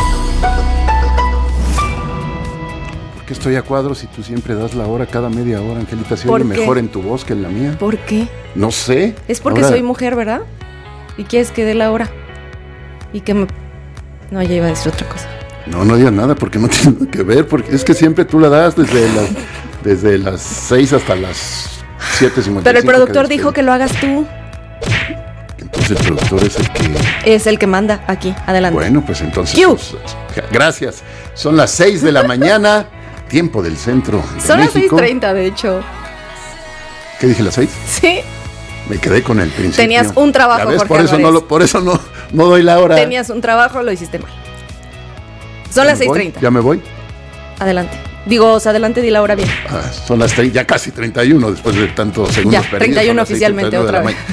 ¿Por qué estoy a cuadros si tú siempre das la hora cada media hora, Angelita? ¿Se oye mejor en tu voz que en la mía? ¿Por qué? No sé. Es porque Ahora... soy mujer, ¿verdad? ¿Y quieres que dé la hora? Y que me... No, ya iba a decir otra cosa. No, no digas nada porque no tiene nada que ver, porque es que siempre tú la das desde las, desde las seis hasta las siete cincuenta y cinco. Pero el productor que dijo que lo hagas tú. Entonces el productor es el que... Es el que manda aquí, adelante. Bueno, pues entonces... Pues, gracias. Son las seis de la mañana, tiempo del centro de Son México. las seis treinta, de hecho. ¿Qué dije, las seis? Sí. Me quedé con el principio. Tenías un trabajo, Jorge Jorge por eso, no lo, por eso no, no doy la hora. Tenías un trabajo, lo hiciste mal. Son las seis treinta. ¿Ya me voy? Adelante. Digo, o sea, adelante, di la hora bien. Ah, son las treinta, ya casi treinta y uno después de tantos segundos ya, perdidos. treinta y uno oficialmente, otra vez.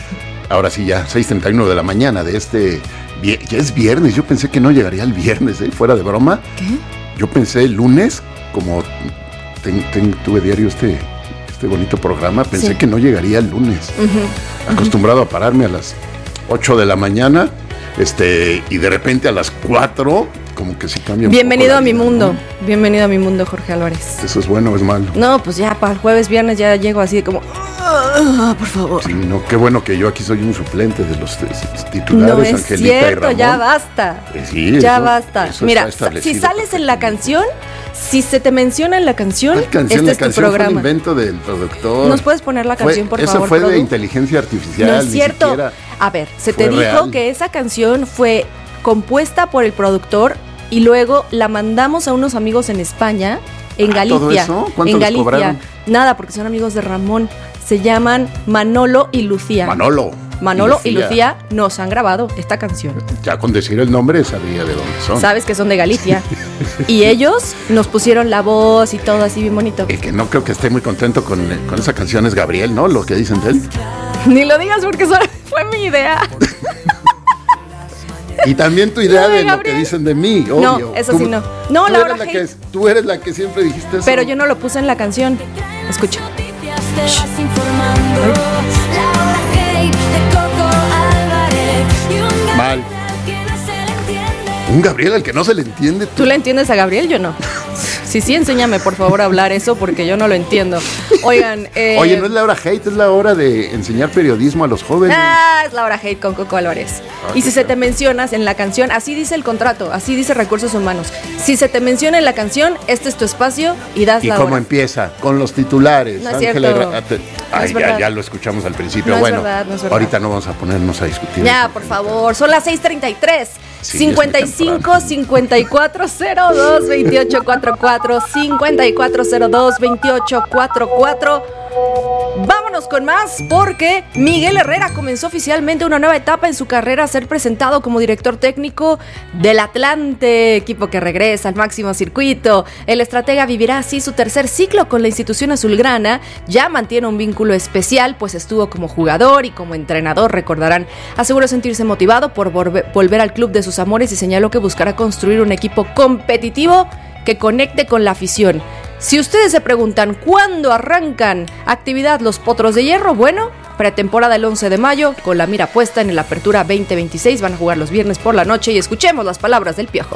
ahora sí ya, seis treinta y uno de la mañana de este, ya es viernes, yo pensé que no llegaría el viernes, ¿eh? Fuera de broma. ¿Qué? Yo pensé el lunes, como ten, ten, tuve diario este, este bonito programa, pensé sí. que no llegaría el lunes. Uh-huh. Acostumbrado uh-huh. a pararme a las ocho de la mañana, este, y de repente a las cuatro, como que sí cambia un Bienvenido poco a mi vida, mundo, ¿no? Bienvenido a mi mundo, Jorge Álvarez. ¿Eso es bueno o es malo? No, pues ya para el jueves, viernes ya llego así de como, oh, por favor. Sí, no, qué bueno que yo aquí soy un suplente de los, de los titulares, no es Angelita cierto, y Ramón. Ya basta. Eh, sí, ya eso, basta. Eso Mira, si sales en la canción, si se te menciona en la canción, la canción este la es tu canción programa. Fue el invento del productor. ¿Nos puedes poner la canción, fue, por favor? Eso fue Produ? de inteligencia artificial. No es cierto. Siquiera A ver, se te dijo real. que esa canción fue compuesta por el productor y luego la mandamos a unos amigos en España, en ah, Galicia. ¿todo eso? ¿Cuánto en les Galicia. cobraron? Nada, porque son amigos de Ramón. Se llaman Manolo y Lucía. Manolo. Manolo y Lucía. Lucía. y Lucía nos han grabado esta canción. Ya con decir el nombre sabía de dónde son. Sabes que son de Galicia. Y ellos nos pusieron la voz y todo así bien bonito. El que no creo que esté muy contento con, con esa canción es Gabriel, ¿no? Lo que dicen de él. Ni lo digas porque eso fue mi idea. Y también tu idea no, de Gabriel. Lo que dicen de mí, obvio. No, eso tú, sí no. No, tú Laura eres la Hate. que, Tú eres la que siempre dijiste eso. Pero yo no lo puse en la canción. Escucha. Mal. Un Gabriel al que no se le entiende. ¿Tú le entiendes a Gabriel? Yo no. Sí, sí, enséñame por favor a hablar eso porque yo no lo entiendo. Oigan, eh... Oye, no es la hora hate, es la hora de enseñar periodismo a los jóvenes. Ah, es la hora hate con Coco Álvarez. Ah, y si se te mencionas en la canción, así dice el contrato, así dice Recursos Humanos. Si se te menciona en la canción, este es tu espacio y das ¿Y la cómo hora. empieza? Con los titulares. No es Ángela cierto. Herrera- te- No Ay, es ya, verdad. ya lo escuchamos al principio. No es bueno, verdad, no es verdad. ahorita no vamos a ponernos a discutir. Ya, por favor, son las seis treinta y tres. Sí, cincuenta y cinco, cincuenta y cuatro, cero dos, veintiocho cuarenta y cuatro, cincuenta y cuatro cero dos, veintiocho cuarenta y cuatro. Vámonos con más porque Miguel Herrera comenzó oficialmente una nueva etapa en su carrera a ser presentado como director técnico del Atlante, equipo que regresa al máximo circuito. El estratega vivirá así su tercer ciclo con la institución azulgrana. Ya mantiene un vínculo especial, pues estuvo como jugador y como entrenador, recordarán. Aseguró sentirse motivado por volver, volver al club de sus amores y señaló que buscará construir un equipo competitivo que conecte con la afición. Si ustedes se preguntan cuándo arrancan actividad los Potros de Hierro, bueno, pretemporada el once de mayo, con la mira puesta en el Apertura veinte veintiséis, van a jugar los viernes por la noche y escuchemos las palabras del Piojo.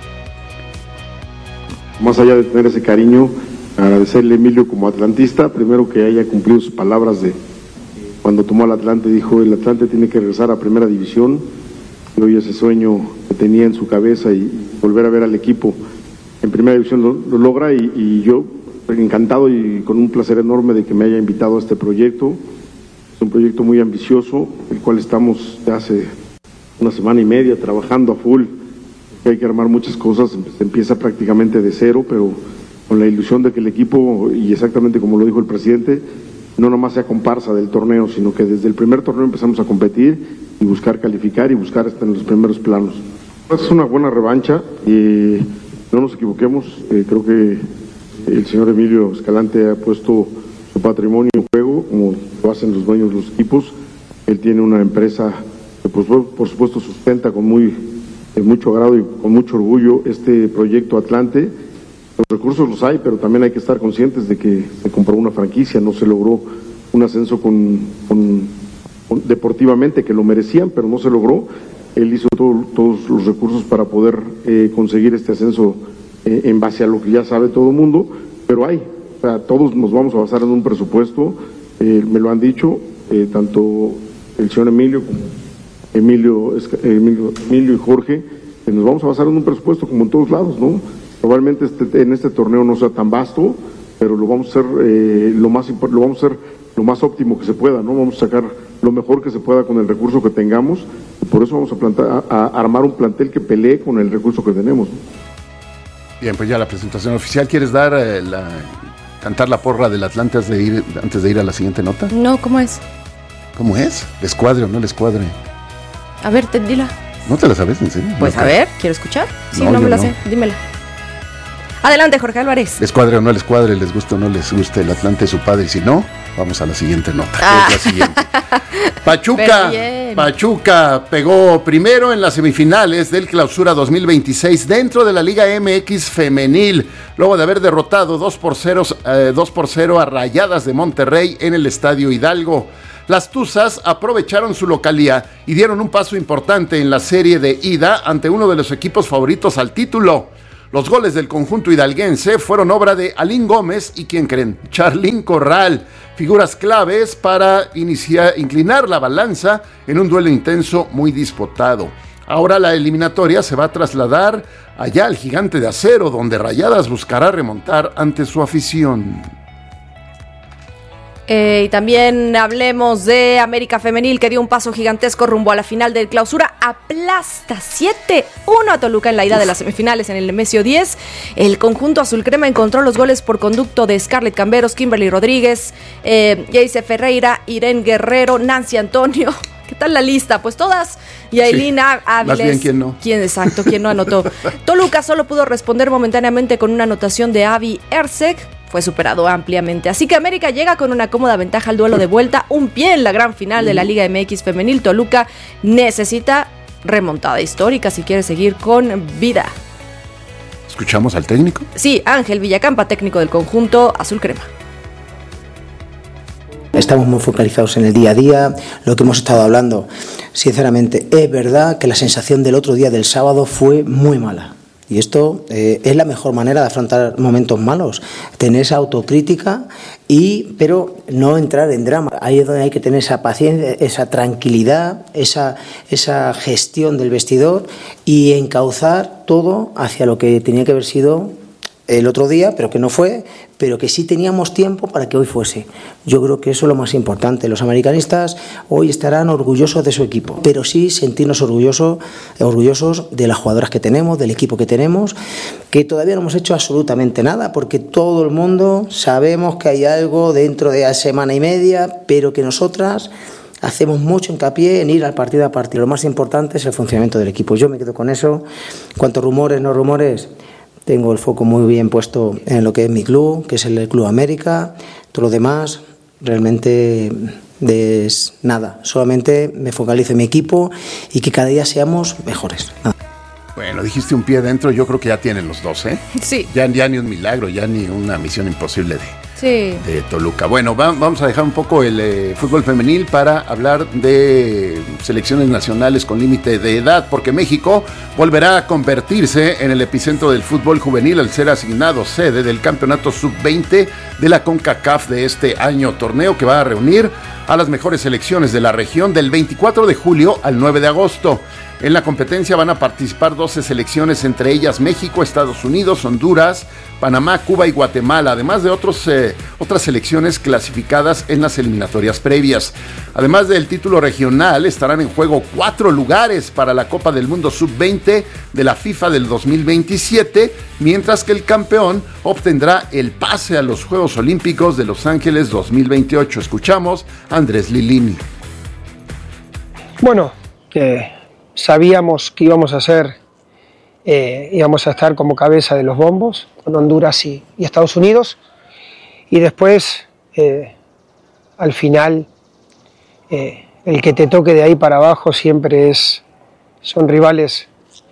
Más allá de tener ese cariño, agradecerle a Emilio como atlantista, primero que haya cumplido sus palabras de cuando tomó al Atlante, dijo el Atlante tiene que regresar a primera división, y hoy ese sueño que tenía en su cabeza y volver a ver al equipo en primera división lo, lo logra y, y yo encantado y con un placer enorme de que me haya invitado a este proyecto. Es un proyecto muy ambicioso, el cual estamos ya hace una semana y media trabajando a full. Hay que armar muchas cosas, se empieza prácticamente de cero, pero con la ilusión de que el equipo, y exactamente como lo dijo el presidente, no nomás sea comparsa del torneo, sino que desde el primer torneo empezamos a competir y buscar calificar y buscar estar en los primeros planos. Es una buena revancha y no nos equivoquemos, eh, creo que el señor Emilio Escalante ha puesto su patrimonio en juego, como lo hacen los dueños de los equipos. Él tiene una empresa que pues, por supuesto sustenta con muy, eh, mucho agrado y con mucho orgullo este proyecto Atlante. Los recursos los hay, pero también hay que estar conscientes de que se compró una franquicia, no se logró un ascenso con, con, con deportivamente, que lo merecían, pero no se logró. Él hizo todo, todos los recursos para poder eh, conseguir este ascenso eh, en base a lo que ya sabe todo el mundo, pero hay, o sea, todos nos vamos a basar en un presupuesto, eh, me lo han dicho, eh, tanto el señor Emilio como Emilio, Emilio, Emilio y Jorge, que nos vamos a basar en un presupuesto como en todos lados, ¿no? Probablemente este, en este torneo no sea tan vasto, pero lo vamos a hacer eh, lo más lo vamos a hacer lo más óptimo que se pueda, ¿no? Vamos a sacar lo mejor que se pueda con el recurso que tengamos, y por eso vamos a, plantar, a, a armar un plantel que pelee con el recurso que tenemos, ¿no? Bien, pues ya la presentación oficial. ¿Quieres dar eh, la cantar la porra del Atlante antes de ir antes de ir a la siguiente nota? No, ¿cómo es? ¿Cómo es? ¿Les cuadre o no les cuadre? A ver, te, dila. ¿No te la sabes, en serio? Pues No, a ver, ¿quiero escuchar? Sí, No, no, me yo la no. sé, dímela. Adelante, Jorge Álvarez. Les cuadre o no les cuadre, les guste o no les guste el Atlante de su padre, y si no, vamos a la siguiente nota. Ah. ¿Qué es la siguiente? Pachuca, Pachuca pegó primero en las semifinales del Clausura dos mil veintiséis dentro de la Liga M X femenil, luego de haber derrotado dos por cero a Rayadas de Monterrey en el Estadio Hidalgo. Las Tuzas aprovecharon su localía y dieron un paso importante en la serie de ida ante uno de los equipos favoritos al título. Los goles del conjunto hidalguense fueron obra de Alín Gómez y, ¿quién creen?, Charlín Corral, figuras claves para iniciar, inclinar la balanza en un duelo intenso muy disputado. Ahora la eliminatoria se va a trasladar allá al Gigante de Acero, donde Rayadas buscará remontar ante su afición. Eh, y también hablemos de América Femenil, que dio un paso gigantesco rumbo a la final del Clausura. Aplasta siete uno a Toluca en la ida de las semifinales en el Nemesio diez. El conjunto azul crema encontró los goles por conducto de Scarlett Camberos, Kimberly Rodríguez, eh, Jayce Ferreira, Irene Guerrero, Nancy Antonio. ¿Qué tal la lista? Pues todas. Y Ailín sí, Áviles. Más bien, ¿quién no? ¿Quién, exacto, quién no anotó? Toluca solo pudo responder momentáneamente con una anotación de Avi Erceg. Fue superado ampliamente. Así que América llega con una cómoda ventaja al duelo de vuelta. Un pie en la gran final de la Liga M X femenil. Toluca necesita remontada histórica si quiere seguir con vida. ¿Escuchamos al técnico? Sí, Ángel Villacampa, técnico del conjunto azul crema. Estamos muy focalizados en el día a día, lo que hemos estado hablando. Sinceramente, es verdad que la sensación del otro día del sábado fue muy mala. Y esto eh, es la mejor manera de afrontar momentos malos, tener esa autocrítica, y, pero no entrar en drama. Ahí es donde hay que tener esa paciencia, esa tranquilidad, esa, esa gestión del vestidor y encauzar todo hacia lo que tenía que haber sido el otro día, pero que no fue, pero que sí teníamos tiempo para que hoy fuese. Yo creo que eso es lo más importante. Los americanistas hoy estarán orgullosos de su equipo, pero sí sentirnos orgullosos, orgullosos de las jugadoras que tenemos, del equipo que tenemos, que todavía no hemos hecho absolutamente nada, porque todo el mundo sabemos que hay algo dentro de la semana y media, pero que nosotras hacemos mucho hincapié en ir al partido a partido. Lo más importante es el funcionamiento del equipo. Yo me quedo con eso. Cuanto rumores, no rumores, tengo el foco muy bien puesto en lo que es mi club, que es el Club América. Todo lo demás, realmente es nada. Solamente me focalizo en mi equipo y que cada día seamos mejores. Nada. Bueno, dijiste un pie dentro, yo creo que ya tienen los dos, ¿eh? Sí. Ya, ya ni un milagro, ya ni una misión imposible de, sí. de Toluca. Bueno, va, vamos a dejar un poco el eh, fútbol femenil para hablar de selecciones nacionales con límite de edad, porque México volverá a convertirse en el epicentro del fútbol juvenil al ser asignado sede del campeonato sub veinte de la CONCACAF de este año, torneo que va a reunir a las mejores selecciones de la región del veinticuatro de julio al nueve de agosto. En la competencia van a participar doce selecciones, entre ellas México, Estados Unidos, Honduras, Panamá, Cuba y Guatemala, además de otros, eh, otras selecciones clasificadas en las eliminatorias previas. Además del título regional, estarán en juego cuatro lugares para la Copa del Mundo sub veinte de la FIFA del dos mil veintisiete, mientras que el campeón obtendrá el pase a los Juegos Olímpicos de Los Ángeles dos mil veintiocho. Escuchamos a Andrés Lilini. Bueno, eh... sabíamos que íbamos a ser, eh, íbamos a estar como cabeza de los bombos con Honduras y, y Estados Unidos, y después eh, al final eh, el que te toque de ahí para abajo siempre es, son rivales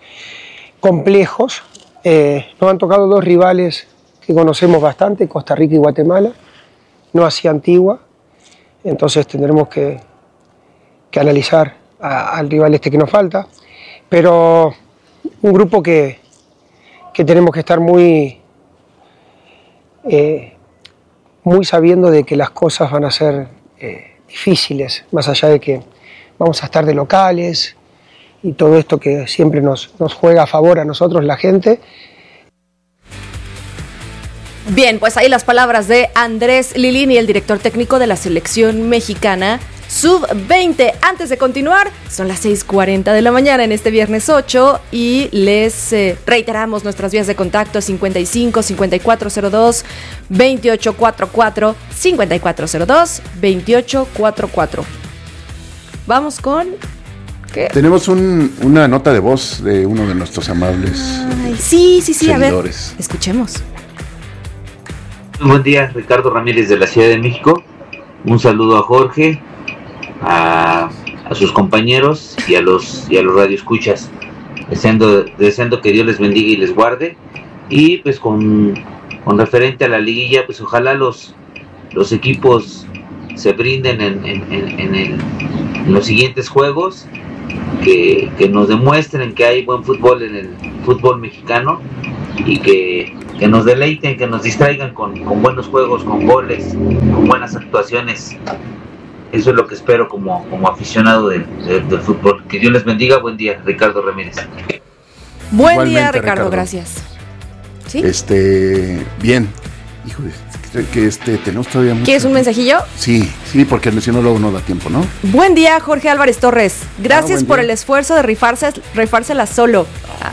complejos. Eh, nos han tocado dos rivales que conocemos bastante, Costa Rica y Guatemala, no así Antigua, entonces tendremos que, que analizar A, al rival este que nos falta, pero un grupo que, que tenemos que estar muy, eh, muy sabiendo de que las cosas van a ser eh, difíciles, más allá de que vamos a estar de locales y todo esto que siempre nos, nos juega a favor a nosotros, la gente. Bien, pues ahí las palabras de Andrés Lilini, el director técnico de la selección mexicana sub veinte. Antes de continuar, son las seis cuarenta de la mañana en este viernes ocho y les eh, reiteramos nuestras vías de contacto: cincuenta y cinco, cincuenta y cuatro cero dos, veintiocho cuarenta y cuatro, cincuenta y cuatro cero dos, veintiocho cuarenta y cuatro. Vamos con... ¿qué? Tenemos un, una nota de voz de uno de nuestros amables Ay, sí, sí, sí, seguidores. A ver, escuchemos. Buen día, Ricardo Ramírez de la Ciudad de México. Un saludo a Jorge. a, a sus compañeros y a los y a los radioescuchas, deseando, deseando que Dios les bendiga y les guarde. Y pues con, con referente a la liguilla, pues ojalá los, los equipos se brinden en, en, en, en, el, en los siguientes juegos, que, que nos demuestren que hay buen fútbol en el fútbol mexicano y que, que nos deleiten, que nos distraigan con, con buenos juegos, con goles, con buenas actuaciones. Eso es lo que espero como, como aficionado del de, de fútbol. Que Dios les bendiga. Buen día, Ricardo Ramírez. Buen Igualmente, día, Ricardo, Ricardo. gracias. ¿Sí? Este, bien. Híjole, creo que este, tenemos todavía mucho. ¿Quieres un mensajillo? Sí, sí, porque si no luego no da tiempo, ¿no? Buen día, Jorge Álvarez Torres. Gracias Ah, buen por día. el esfuerzo de rifarse, rifársela solo.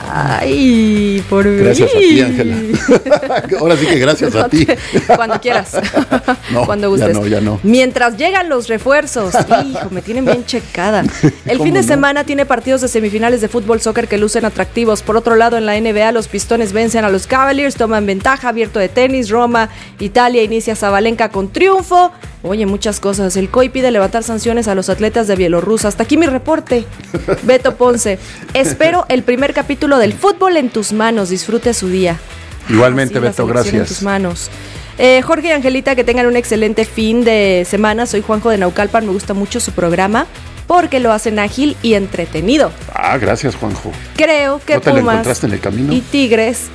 Ay, por mí. Gracias a ti, Ángela. Ahora sí que gracias a ti. Cuando quieras. No, Cuando gustes. ya no, ya no. Mientras llegan los refuerzos. Hijo, me tienen bien checada. El ¿Cómo fin de no? semana tiene partidos de semifinales de fútbol soccer que lucen atractivos. Por otro lado, en la N B A, los Pistones vencen a los Cavaliers, toman ventaja. Abierto de tenis, Roma, Italia inicia Zabalenka con triunfo. Oye, muchas cosas. El C O I pide levantar sanciones a los atletas de Bielorrusia. Hasta aquí mi reporte. Beto Ponce. Espero el primer capítulo del Fútbol en tus manos. Disfrute su día. Igualmente, Sí, la Beto, selección en gracias. tus manos. Eh, Jorge y Angelita, que tengan un excelente fin de semana. Soy Juanjo de Naucalpan. Me gusta mucho su programa porque lo hacen ágil y entretenido. Ah, gracias, Juanjo. Creo que ¿No te lo Pumas encontraste en el camino? y Tigres.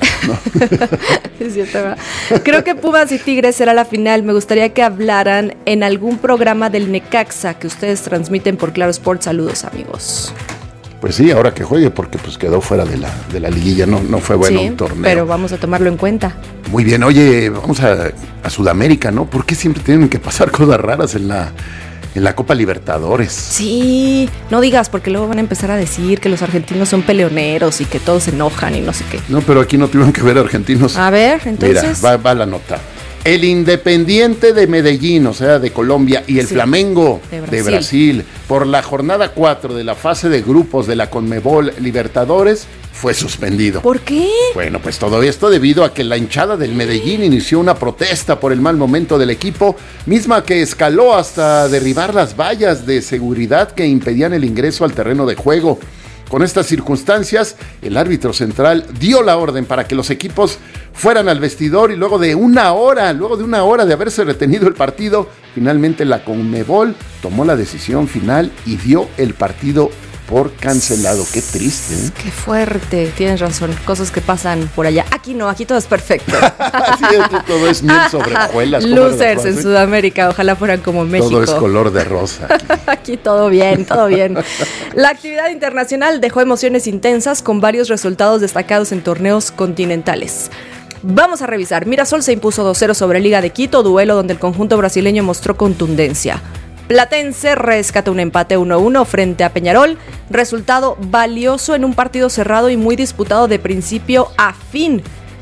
Es cierto, ¿verdad? Creo que Pumas y Tigres será la final. Me gustaría que hablaran en algún programa del Necaxa que ustedes transmiten por Claro Sports. Saludos, amigos. Pues sí, ahora que juegue, porque pues quedó fuera de la, de la liguilla, no, no fue bueno Sí, un torneo. pero vamos a tomarlo en cuenta. Muy bien, oye, vamos a, a Sudamérica, ¿no? ¿Por qué siempre tienen que pasar cosas raras en la, en la Copa Libertadores? Sí, no digas, porque luego van a empezar a decir que los argentinos son peleoneros y que todos se enojan y no sé qué. No, pero aquí no tuvieron que ver argentinos. A ver, entonces. Mira, va, va la nota. El Independiente de Medellín, o sea, de Colombia, y el Sí, Flamengo de de Brasil. Brasil, por la jornada cuatro de la fase de grupos de la Conmebol Libertadores, fue suspendido. ¿Por qué? Bueno, pues todo esto debido a que la hinchada del Medellín inició una protesta por el mal momento del equipo, misma que escaló hasta derribar las vallas de seguridad que impedían el ingreso al terreno de juego. Con estas circunstancias, el árbitro central dio la orden para que los equipos fueran al vestidor y luego de una hora, luego de una hora de haberse retenido el partido, finalmente la Conmebol tomó la decisión final y dio el partido por cancelado. Qué triste, ¿eh? Qué fuerte, tienes razón, cosas que pasan por allá. Aquí no, aquí todo es perfecto. Así es, que todo es miel sobre hojuelas. ¿cómo era la Losers en frase? Sudamérica, ojalá fueran como México. Todo es color de rosa. Aquí todo bien, todo bien. La actividad internacional dejó emociones intensas con varios resultados destacados en torneos continentales. Vamos a revisar. Mirasol se impuso dos cero sobre Liga de Quito, duelo donde el conjunto brasileño mostró contundencia. Platense rescata un empate uno uno frente a Peñarol, resultado valioso en un partido cerrado y muy disputado de principio a fin.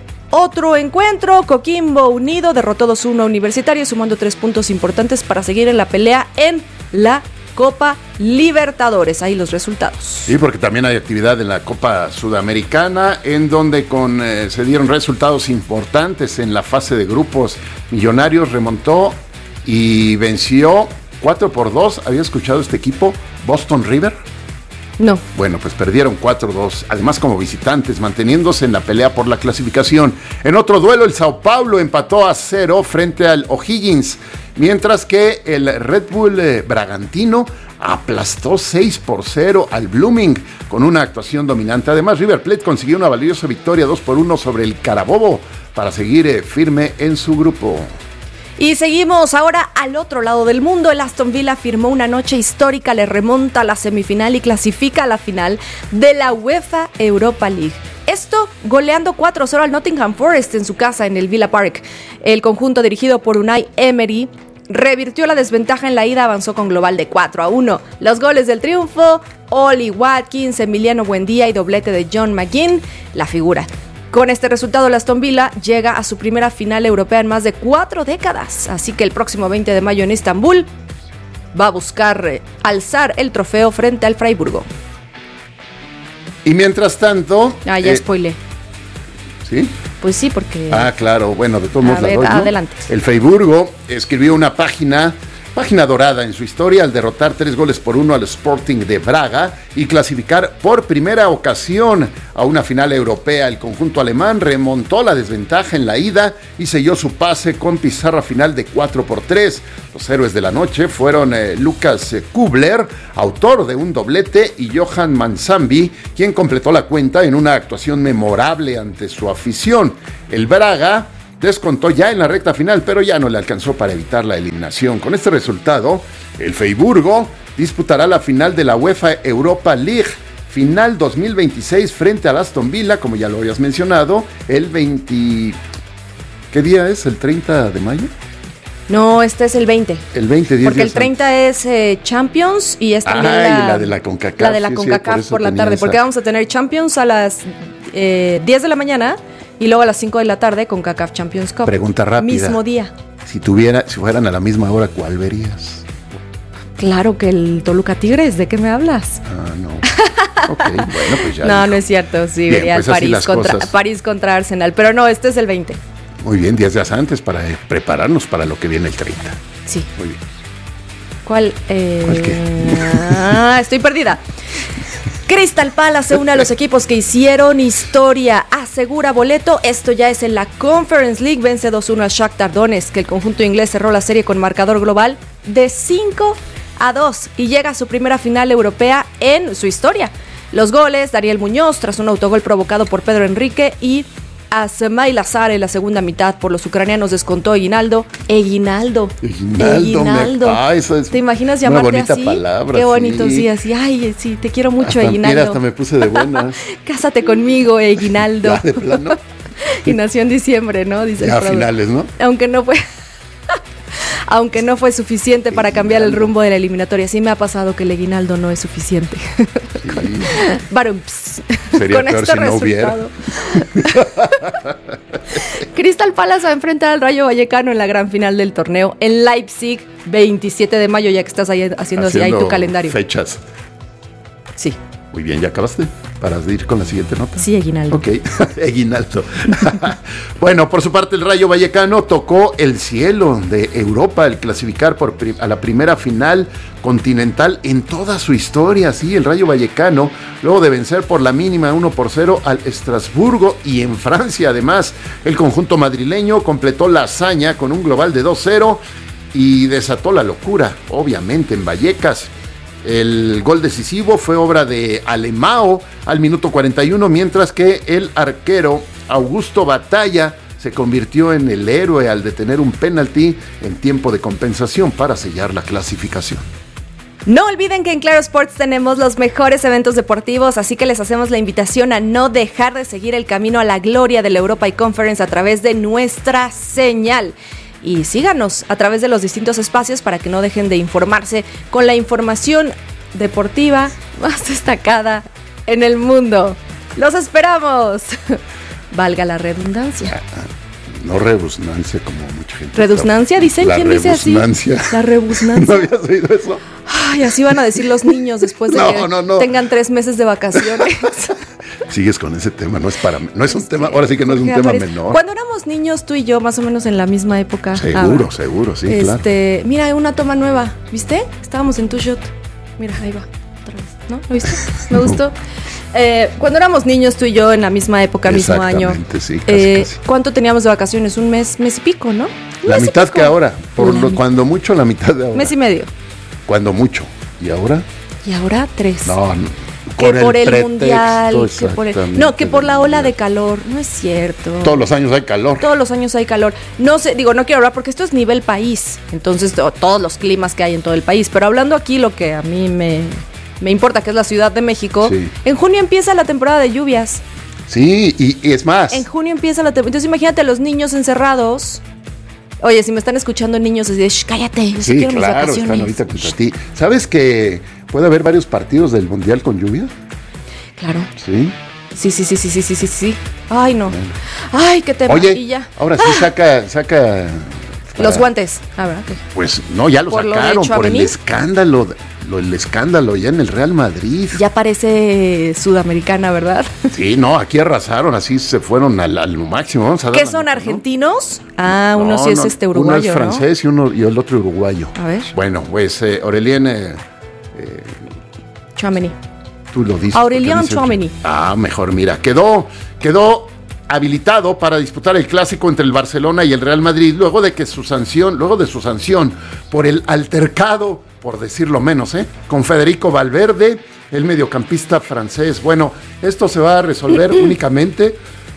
Otro encuentro, Coquimbo Unido derrotó dos uno a Universitario, sumando tres puntos importantes para seguir en la pelea en la Copa Libertadores. Ahí los resultados. Sí, porque también hay actividad en la Copa Sudamericana, en donde con, eh, se dieron resultados importantes en la fase de grupos. Millonarios remontó y venció cuatro por dos. ¿Había escuchado este equipo? Boston River. No. Bueno, pues perdieron cuatro dos, además como visitantes, manteniéndose en la pelea por la clasificación. En otro duelo, el Sao Paulo empató a cero frente al O'Higgins, mientras que el Red Bull eh, Bragantino aplastó seis por cero al Blooming con una actuación dominante. Además, River Plate consiguió una valiosa victoria dos por uno sobre el Carabobo para seguir eh, firme en su grupo. Y seguimos ahora al otro lado del mundo. El Aston Villa firmó una noche histórica, le remonta a la semifinal y clasifica a la final de la UEFA Europa League. Esto goleando cuatro cero al Nottingham Forest en su casa en el Villa Park. El conjunto dirigido por Unai Emery revirtió la desventaja en la ida, avanzó con global de cuatro a uno. Los goles del triunfo, Oli Watkins, Emiliano Buendía y doblete de John McGinn, la figura. Con este resultado, el Aston Villa llega a su primera final europea en más de cuatro décadas. Así que el próximo veinte de mayo en Estambul va a buscar eh, alzar el trofeo frente al Freiburgo. Y mientras tanto... Ah, ya eh, spoilé. ¿Sí? Pues sí, porque... Ah, claro, bueno, de todos A modos la ver, doy, ¿no? adelante. El Freiburgo escribió una página Página dorada en su historia al derrotar tres goles por uno al Sporting de Braga y clasificar por primera ocasión a una final europea. El conjunto alemán remontó la desventaja en la ida y selló su pase con pizarra final de cuatro por tres. Los héroes de la noche fueron eh, Lucas Kubler, autor de un doblete, y Johan Mansambi, quien completó la cuenta en una actuación memorable ante su afición. El Braga descontó ya en la recta final, pero ya no le alcanzó para evitar la eliminación. Con este resultado, el Freiburgo disputará la final de la UEFA Europa League, final dos mil veintiséis frente al Aston Villa, como ya lo habías mencionado, el veinte... ¿Qué día es? ¿El treinta de mayo? No, este es el veinte. El veinte, diez Porque el días treinta antes. es eh, Champions y es también ah, la, y la de la CONCACAF. La de la sí, CONCACAF sí, por, por la tarde, esa. porque vamos a tener Champions a las eh, diez de la mañana y luego a las cinco de la tarde CONCACAF Champions Cup. Pregunta rápida. Mismo día. Si tuviera, si fueran a la misma hora, ¿cuál verías? Claro que el Toluca Tigres, ¿de qué me hablas? Ah, no. Ok, bueno, pues ya. No, dijo. no es cierto, sí, Bien, vería pues el así París las contra, cosas. París contra Arsenal, pero no, este es el veinte. Muy bien, diez días antes para eh, prepararnos para lo que viene el treinta. Sí. Muy bien. ¿Cuál? Eh... ¿Cuál qué? Ah, estoy perdida. Crystal Palace se une a los equipos que hicieron historia, asegura boleto. Esto ya es en la Conference League, vence dos uno al Shakhtar Donetsk, que el conjunto inglés cerró la serie con marcador global de cinco a dos y llega a su primera final europea en su historia. Los goles, Dariel Muñoz tras un autogol provocado por Pedro Enrique y Asmai Lazar en la segunda mitad por los ucranianos descontó Eguinaldo. Eguinaldo. Eguinaldo. Eguinaldo. Me, ah, eso es ¿Te imaginas una llamarte bonita así? palabra, Qué bonito, sí. sí, así. Ay, sí, te quiero mucho, hasta, Eguinaldo. Mira, hasta me puse de buenas. Cásate conmigo, Eguinaldo. Ya, de plano. Y nació en diciembre, ¿no? Dice Ya el a finales, ¿no? Aunque no fue... Aunque no fue suficiente para cambiar el rumbo de la eliminatoria. Sí me ha pasado que el Eguinaldo no es suficiente. Sí. Barumps. Sería Con peor este si no hubiera. Crystal Palace va a enfrentar al Rayo Vallecano en la gran final del torneo en Leipzig, veintisiete de mayo, ya que estás ahí haciendo, así ahí tu calendario. Fechas. Sí. Muy bien, ¿ya acabaste? Para ir con la siguiente nota. Sí, Eguinaldo. Ok, Eguinaldo. Bueno, por su parte, el Rayo Vallecano tocó el cielo de Europa al clasificar por prim- a la primera final continental en toda su historia. Sí, el Rayo Vallecano, luego de vencer por la mínima uno por cero al Estrasburgo y en Francia, además, el conjunto madrileño completó la hazaña con un global de dos cero y desató la locura, obviamente, en Vallecas. El gol decisivo fue obra de Alemão al minuto cuarenta y uno, mientras que el arquero Augusto Batalla se convirtió en el héroe al detener un penalti en tiempo de compensación para sellar la clasificación. No olviden que en Claro Sports tenemos los mejores eventos deportivos, así que les hacemos la invitación a no dejar de seguir el camino a la gloria de la Europa Conference a través de nuestra señal. Y síganos a través de los distintos espacios para que no dejen de informarse con la información deportiva más destacada en el mundo. ¡Los esperamos! Valga la redundancia. No rebusnancia como mucha gente. ¿Redusnancia dicen? La ¿Quién dice así? rebusnancia. La rebusnancia. ¿No habías oído eso? Ay, así van a decir los niños después de No, que no, no. tengan tres meses de vacaciones. Sigues con ese tema, no es para, no es un tema, ahora sí que no es un Que tema aparece- menor. Cuando éramos niños, tú y yo, más o menos en la misma época. Seguro, Ah, seguro, sí, claro. este, Mira, una toma nueva, ¿viste? Estábamos en Two Shot. Mira, ahí va, otra vez, ¿no? ¿Lo viste? Me gustó. Eh, cuando éramos niños, tú y yo, en la misma época, mismo año. Exactamente, sí, casi, eh, casi. ¿Cuánto teníamos de vacaciones? Un mes, mes y pico, ¿no? Un La mes y mitad pico. que ahora, por La lo, mi- cuando mucho la mitad de ahora. Mes y medio. Cuando mucho. ¿Y ahora? Y ahora tres. No, no. Que Con por el, pretexto, mundial, que por el, exactamente, no, que por la del ola mundial. de calor, no es cierto. Todos los años hay calor. Todos los años hay calor. No sé, digo, no quiero hablar porque esto es nivel país, entonces to- todos los climas que hay en todo el país, pero hablando aquí lo que a mí me, me importa, que es la Ciudad de México, Sí. en junio empieza la temporada de lluvias. Sí, y, y es más. En junio empieza la temporada. Entonces imagínate a los niños encerrados. Oye, si me están escuchando niños, es de, "Shh, cállate, yo sí Sí, quiero mis claro, vacaciones". están ahorita contra ti. ¿Sabes que puede haber varios partidos del Mundial con lluvia? Claro. Sí. Sí, sí, sí, sí, sí, sí, sí, sí. Ay, no. Ay, qué tema. Oye, Y ya. ahora sí Ah, saca, saca Los guantes, ah, ¿verdad? ¿Qué? Pues no, ya lo ¿Por lo sacaron de por el Tchouaméni? escándalo, lo, el escándalo ya en el Real Madrid. Ya parece sudamericana, ¿verdad? Sí, no, aquí arrasaron, así se fueron al, al máximo. Vamos a dar ¿Qué la son, nota, argentinos? Ah, ¿no? uno No, sí es no, este uruguayo, uno es francés ¿no? y uno y el otro uruguayo. A ver. Bueno, pues eh, Aurelien, eh, eh, Tchouaméni. tú lo dices. Aurelien porque dice- Tchouaméni. Ah, mejor, mira, quedó, quedó habilitado para disputar el clásico entre el Barcelona y el Real Madrid luego de que su sanción, luego de su sanción por el altercado, por decirlo menos, ¿eh? con Federico Valverde, el mediocampista francés. Bueno, esto se va a resolver únicamente.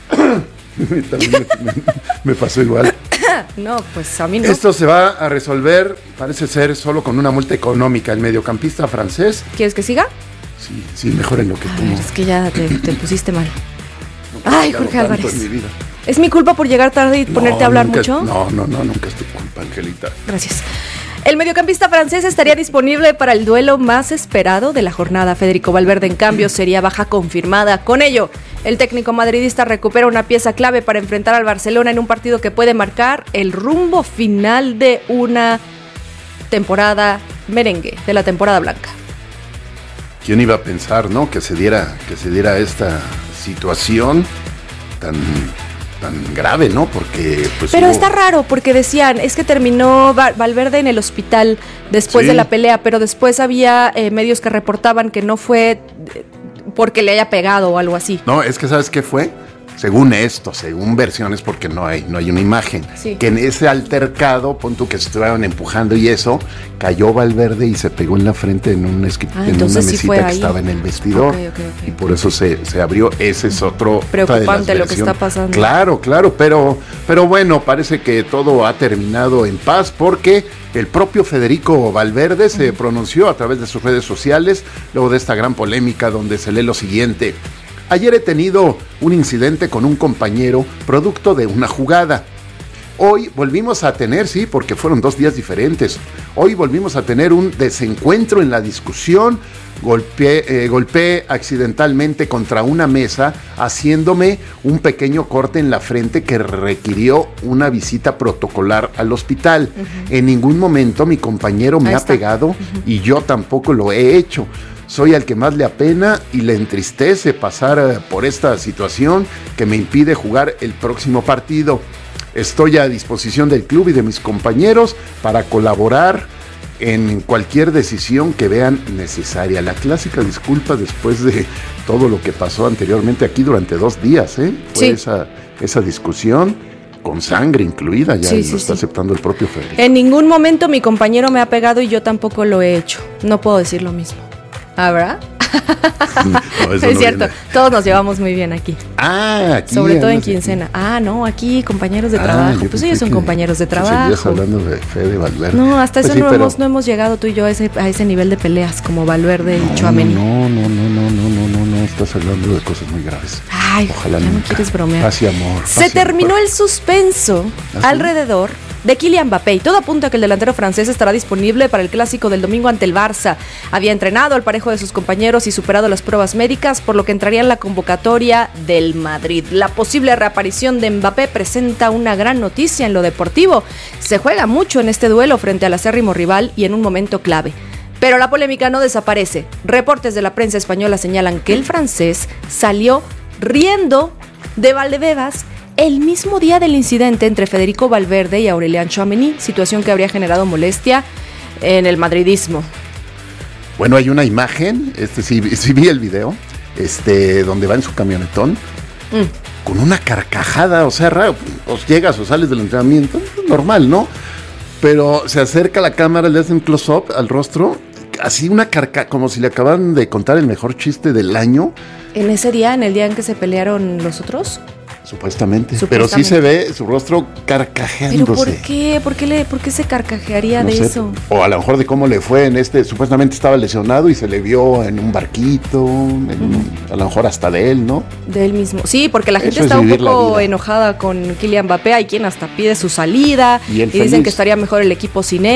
También me, me- me pasó igual. No, pues a mí no. Esto se va a resolver, parece ser, solo con una multa económica. El mediocampista francés. ¿Quieres que siga? Sí, sí, mejor en lo que tú. A ver, es que ya te, te pusiste mal. Ay, Jorge Tanto Álvarez. en mi vida. ¿Es mi culpa por llegar tarde y ponerte a hablar nunca es- mucho? No, no, no, nunca es tu culpa, Angelita. Gracias. El mediocampista francés estaría disponible para el duelo más esperado de la jornada. Federico Valverde, en cambio, sería baja confirmada. Con ello, el técnico madridista recupera una pieza clave para enfrentar al Barcelona en un partido que puede marcar el rumbo final de una temporada merengue, de la temporada blanca. ¿Quién iba a pensar, no? Que se diera, que se diera esta situación tan, tan grave, ¿no? Porque pues Pero hubo- está raro porque decían, es que terminó Va- Valverde en el hospital después Sí. de la pelea, pero después había eh, medios que reportaban que no fue eh, porque le haya pegado o algo así. No, es que ¿sabes qué fue? Según esto, según versiones, porque no hay, no hay una imagen, Sí. que en ese altercado, pon tú que se estuvieron empujando y eso, cayó Valverde y se pegó en la frente en, un esqui- Ah, en una entonces sí mesita fue que ahí. estaba en el vestidor. Ok, ok, ok. Y por eso se, se abrió. Ese es otro. otra de las Preocupante lo que está versiones. pasando. Claro, claro, pero, pero bueno, parece que todo ha terminado en paz porque el propio Federico Valverde se pronunció a través de sus redes sociales luego de esta gran polémica donde se lee lo siguiente. Ayer he tenido un incidente con un compañero producto de una jugada. Hoy volvimos a tener, sí, porque fueron dos días diferentes. Hoy volvimos a tener un desencuentro en la discusión. Golpeé, eh, golpeé accidentalmente contra una mesa, haciéndome un pequeño corte en la frente que requirió una visita protocolar al hospital. En ningún momento mi compañero me Ahí ha está. pegado y yo tampoco lo he hecho. Soy al que más le apena y le entristece pasar eh, por esta situación que me impide jugar el próximo partido. Estoy a disposición del club y de mis compañeros para colaborar en cualquier decisión que vean necesaria. La clásica disculpa después de todo lo que pasó anteriormente aquí durante dos días, ¿eh? Fue Sí. esa, esa discusión con sangre incluida, ya Sí, lo sí, está sí. aceptando el propio Federico. En ningún momento mi compañero me ha pegado y yo tampoco lo he hecho. No puedo decir lo mismo. ¿Habrá? No, eso es no cierto, viene. todos nos llevamos muy bien aquí. Ah, aquí. Sobre todo en andas aquí. quincena. Ah, no, aquí compañeros de Ah, trabajo. yo Pues pensé ellos son que- compañeros de que seguías trabajo. hablando de Fede Valverde. No, hasta Pues eso sí, no, pero- hemos, no hemos llegado tú y yo a ese, a ese nivel de peleas como Valverde y Tchouaméni. No, no, no, no, no, no, no, no, estás hablando de cosas muy graves. Ay, Ojalá ya no nunca. quieres bromear. Paz y amor. Se paz y terminó el suspenso ¿Ah, sí? alrededor de Kylian Mbappé y todo apunta a que el delantero francés estará disponible para el clásico del domingo ante el Barça. Había entrenado al parejo de sus compañeros y superado las pruebas médicas, por lo que entraría en la convocatoria del Madrid. La posible reaparición de Mbappé presenta una gran noticia en lo deportivo. Se juega mucho en este duelo frente al acérrimo rival y en un momento clave. Pero la polémica no desaparece. Reportes de la prensa española señalan que el francés salió riendo de Valdebebas el mismo día del incidente entre Federico Valverde y Aurelien Tchouaméni, situación que habría generado molestia en el madridismo. Bueno, hay una imagen, este sí, sí vi el video, este, donde va en su camionetón, Mm. con una carcajada, o sea, raro, os llegas o sales del entrenamiento, normal, ¿no? Pero se acerca a la cámara, le hacen close-up al rostro, así una carcajada, como si le acaban de contar el mejor chiste del año, En ese día, en el día en que se pelearon los otros. supuestamente. Pero sí Supuestamente. se ve su rostro carcajeándose. ¿Pero por qué? ¿Por qué, le, por qué se carcajearía No de sé, eso? o a lo mejor de cómo le fue en este, supuestamente estaba lesionado y se le vio en un barquito, en- a lo mejor hasta de él, ¿no? De él mismo. Sí, porque la gente Eso es está un vivir la poco vida. enojada con Kylian Mbappé. Hay quien hasta pide su salida Y él dicen feliz. que estaría mejor el equipo sin él.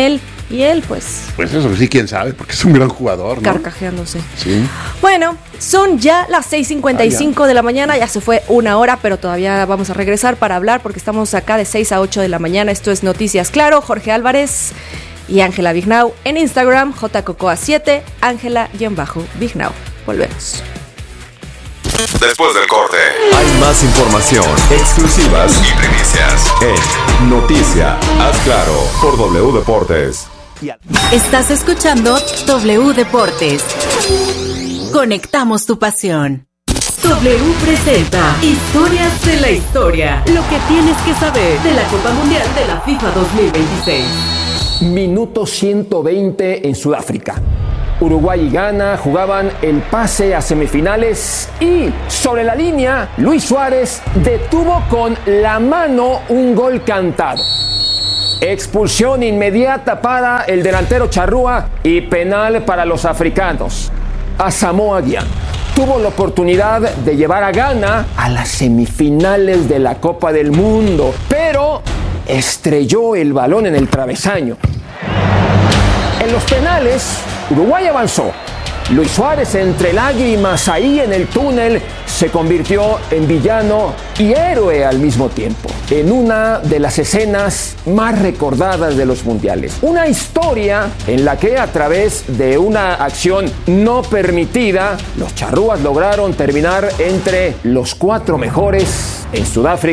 Y él, pues... Pues eso sí, quién sabe, porque es un gran jugador, ¿no? Carcajeándose. Sí. Bueno, son ya las seis cincuenta y cinco ah, de la mañana, ya se fue una hora, pero todavía vamos a regresar para hablar porque estamos acá de seis a ocho de la mañana. Esto es Noticias Claro, Jorge Álvarez y Ángela Vignau en Instagram, J Cocoa siete, Ángela-Vignau. Volvemos. Después del corte, hay más información, exclusivas y primicias en Noticia Haz Claro por W Deportes. Estás escuchando W Deportes. Conectamos tu pasión. W presenta Historias de la Historia. Lo que tienes que saber de la Copa Mundial de la FIFA dos mil veintiséis. Minuto ciento veinte en Sudáfrica. Uruguay y Ghana jugaban el pase a semifinales y sobre la línea Luis Suárez detuvo con la mano un gol cantado. Expulsión inmediata para el delantero charrúa y penal para los africanos. Asamoah Gyan tuvo la oportunidad de llevar a Ghana a las semifinales de la Copa del Mundo, pero estrelló el balón en el travesaño. En los penales, Uruguay avanzó. Luis Suárez, entre lágrimas ahí en el túnel, se convirtió en villano y héroe al mismo tiempo, en una de las escenas más recordadas de los mundiales. Una historia en la que a través de una acción no permitida, los charrúas lograron terminar entre los cuatro mejores en Sudáfrica.